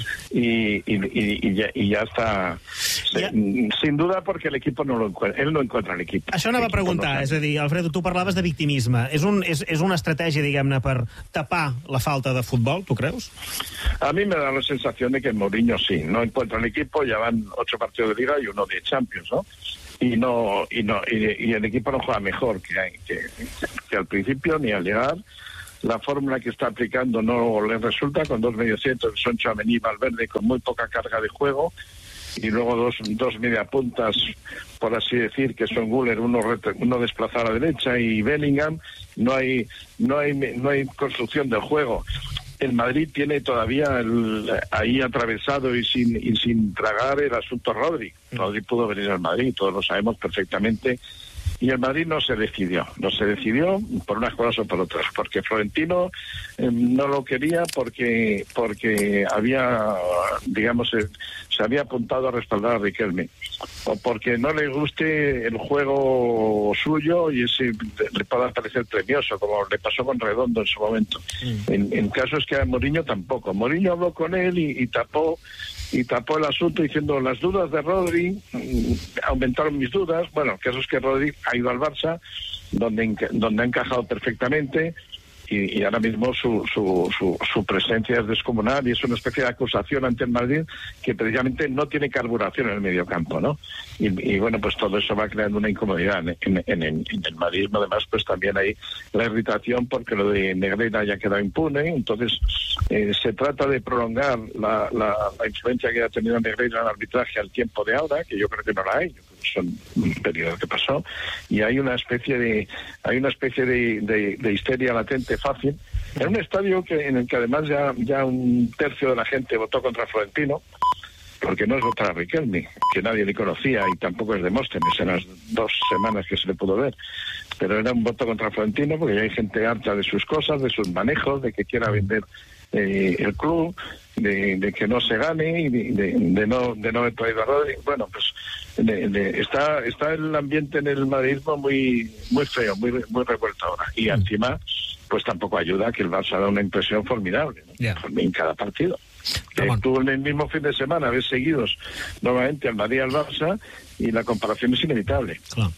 Y, y, y, y, ya, y ya está, ja. sin duda, porque el equipo no lo encuentra, él no encuentra el equipo. Això anava a preguntar, és a dir, Alfredo, tu parlaves de victimisme. És, un, és, és una estratègia, diguem-ne, per tapar la falta de futbol, tu creus? A mí me da la sensación de que Mourinho sí, no encuentra el equipo, ya van ocho partidos de Liga y uno de Champions, ¿no? Y no y no y, y el equipo no juega mejor que, que, que al principio ni al llegar. La fórmula que está aplicando no le resulta, con dos mediocentros, que son Tchouaméni y Valverde, con muy poca carga de juego, y luego dos, dos mediapuntas, por así decir, que son Güler, uno, uno desplazado a la derecha, y Bellingham. No hay, no hay, no hay construcción del juego. El Madrid tiene todavía el, ahí atravesado y sin, y sin tragar el asunto Rodri. Rodri pudo venir al Madrid, todos lo sabemos perfectamente. Y el Madrid no se decidió, no se decidió por unas cosas o por otras, porque Florentino eh, no lo quería porque porque había, digamos, eh, se había apuntado a respaldar a Riquelme, o porque no le guste el juego suyo y ese le pueda parecer premioso, como le pasó con Redondo en su momento. Mm. En, en casos que a Mourinho tampoco. Mourinho habló con él y, y tapó y tapó el asunto diciendo las dudas de Rodri, mmm, aumentaron mis dudas. Bueno, el caso es que Rodri ha ido al Barça, donde, donde ha encajado perfectamente, y, y ahora mismo su, su, su, su presencia es descomunal y es una especie de acusación ante el Madrid que precisamente no tiene carburación en el mediocampo, ¿no? Y, y bueno, pues todo eso va creando una incomodidad en, en, en, en el madridismo. Además, pues también hay la irritación porque lo de Negreira ya quedó impune. Entonces eh, se trata de prolongar la, la, la influencia que ha tenido Negreira en el arbitraje al tiempo de ahora, que yo creo que no la hay. Son un periodo que pasó, y hay una especie de hay una especie de, de, de histeria latente fácil en un estadio que en el que además ya, ya un tercio de la gente votó contra Florentino, porque no es votar a Riquelme, que nadie le conocía, y tampoco es Demóstenes en las dos semanas que se le pudo ver, pero era un voto contra Florentino porque ya hay gente harta de sus cosas, de sus manejos, de que quiera vender eh, el club, de, de que no se gane y de, de, de no de no haber traído a Rodri. Bueno, pues de, de, está está el ambiente en el madridismo muy muy feo, muy muy revuelto ahora, y encima pues tampoco ayuda que el Barça da una impresión formidable, ¿no? Yeah. En cada partido. Eh, tú en el mismo fin de semana ves seguidos nuevamente al Madrid y al Barça, y la comparación es inevitable. Claro.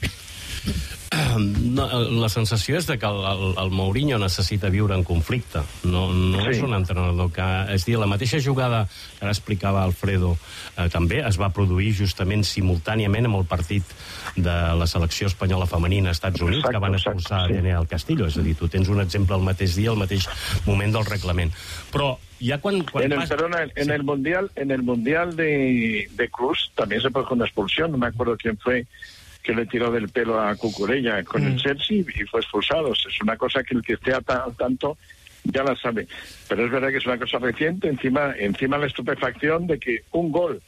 No, la sensació és de que el, el, el Mourinho necessita viure en conflicte. No, no sí. és un entrenador que... És dir, la mateixa jugada que ara explicava Alfredo eh, també es va produir justament simultàniament amb el partit de la selecció espanyola femenina als Estats Units, exacte, que van expulsar sí. a Daniel Castillo. És a dir, tu tens un exemple al mateix dia, al mateix moment del reglament. Però ja quan... quan en el, vas... perdona, en, sí. el mundial, en el mundial de, de Cruz también se produjo una expulsión, no me acuerdo quién fue, que le tiró del pelo a Cucurella con mm. el Chelsea y fue expulsado. Es una cosa que el que esté al tanto ya la sabe. Pero es verdad que es una cosa reciente, encima, encima la estupefacción de que un gol,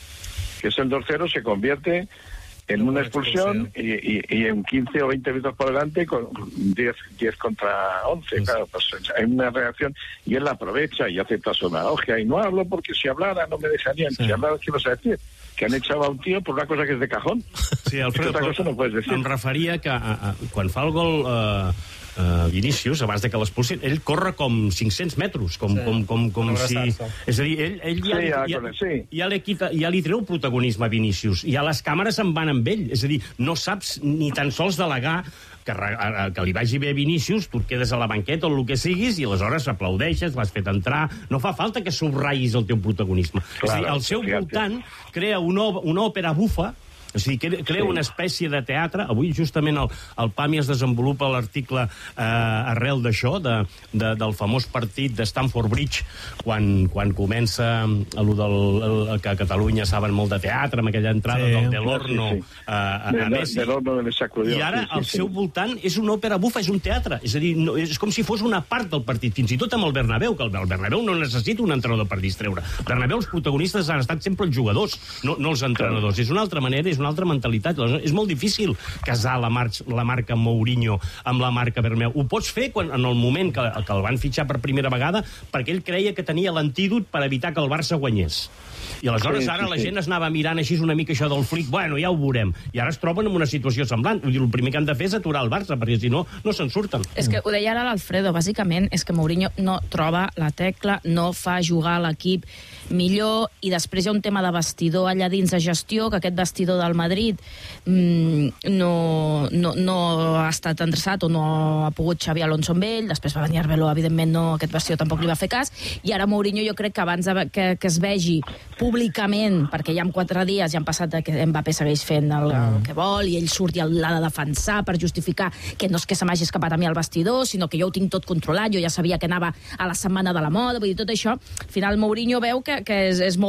que es el dos cero, se convierte en una expulsión y, y, y en quince o veinte minutos por delante con diez, diez contra once. Sí. Claro, pues hay una reacción y él la aprovecha y hace toda su demagogia. Y no hablo porque si hablara no me dejarían. Sí. Si hablara, ¿qué vas a decir? Que han echado a un tío por una cosa que es de cajón. Sí, Alfredo, otra cosa no puedes decir. Em referia que a, a, quan fa el gol... Uh... Uh, Vinícius, abans de que l'expulsin, ell corre com cinc-cents metres, com, sí. com, com, com si... És a dir, ell, ell ja, sí, ja, ja, sí. ja, li quita, ja li treu protagonisme a Vinícius, i ja les càmeres se'n van amb ell, és a dir, no saps ni tan sols delegar que, que li vagi bé a Vinícius, tu et quedes a la banqueta o el que siguis i aleshores aplaudeixes, l'has fet entrar, no fa falta que subratllis el teu protagonisme. Clar, és a dir, al seu voltant crea una, una òpera bufa. O sigui, crea una espècie de teatre. Avui, justament, el, el PAMI es desenvolupa l'article eh, arrel d'això, de, de, del famós partit de Stamford Bridge, quan, quan comença allò del, el, que a Catalunya saben molt de teatre, amb aquella entrada sí, del Delorno sí, sí. A, a, a Messi. De I ara, sí, sí, al seu sí. voltant, és una òpera bufa, és un teatre. És a dir, no, és com si fos una part del partit, fins i tot amb el Bernabéu, que el, el Bernabéu no necessita un entrenador per distreure. El Bernabéu, els protagonistes han estat sempre els jugadors, no, no els entrenadors. És una altra manera, és una altra mentalitat. És molt difícil casar la, mar la marca Mourinho amb la marca Bertomeu. Ho pots fer quan, en el moment que, que el van fitxar per primera vegada perquè ell creia que tenia l'antídot per evitar que el Barça guanyés. I aleshores sí, ara sí, la sí. gent es anava mirant així una mica això del flic, bueno, ja ho veurem. I ara es troben en una situació semblant. Vull dir, el primer que han de fer és aturar el Barça, perquè si no, no se'n surten. És que ho deia ara l'Alfredo, bàsicament és que Mourinho no troba la tecla, no fa jugar l'equip millor, i després hi ha un tema de vestidor allà dins de gestió, que aquest vestidor del Madrid mmm, no, no, no ha estat endreçat o no ha pogut Xavi Alonso amb ell, després va venir Arbeloa, evidentment no, aquest vestidor tampoc li va fer cas, i ara Mourinho jo crec que abans de, que, que es vegi públicament, perquè ja en quatre dies ja han passat que Mbappé segueix fent el, el que vol i ell surt i l'ha de defensar per justificar que no és que se m'hagi escapat a mi al vestidor, sinó que jo ho tinc tot controlat, jo ja sabia que anava a la setmana de la moda, vull dir, tot això, al final Mourinho veu que, que és, és molt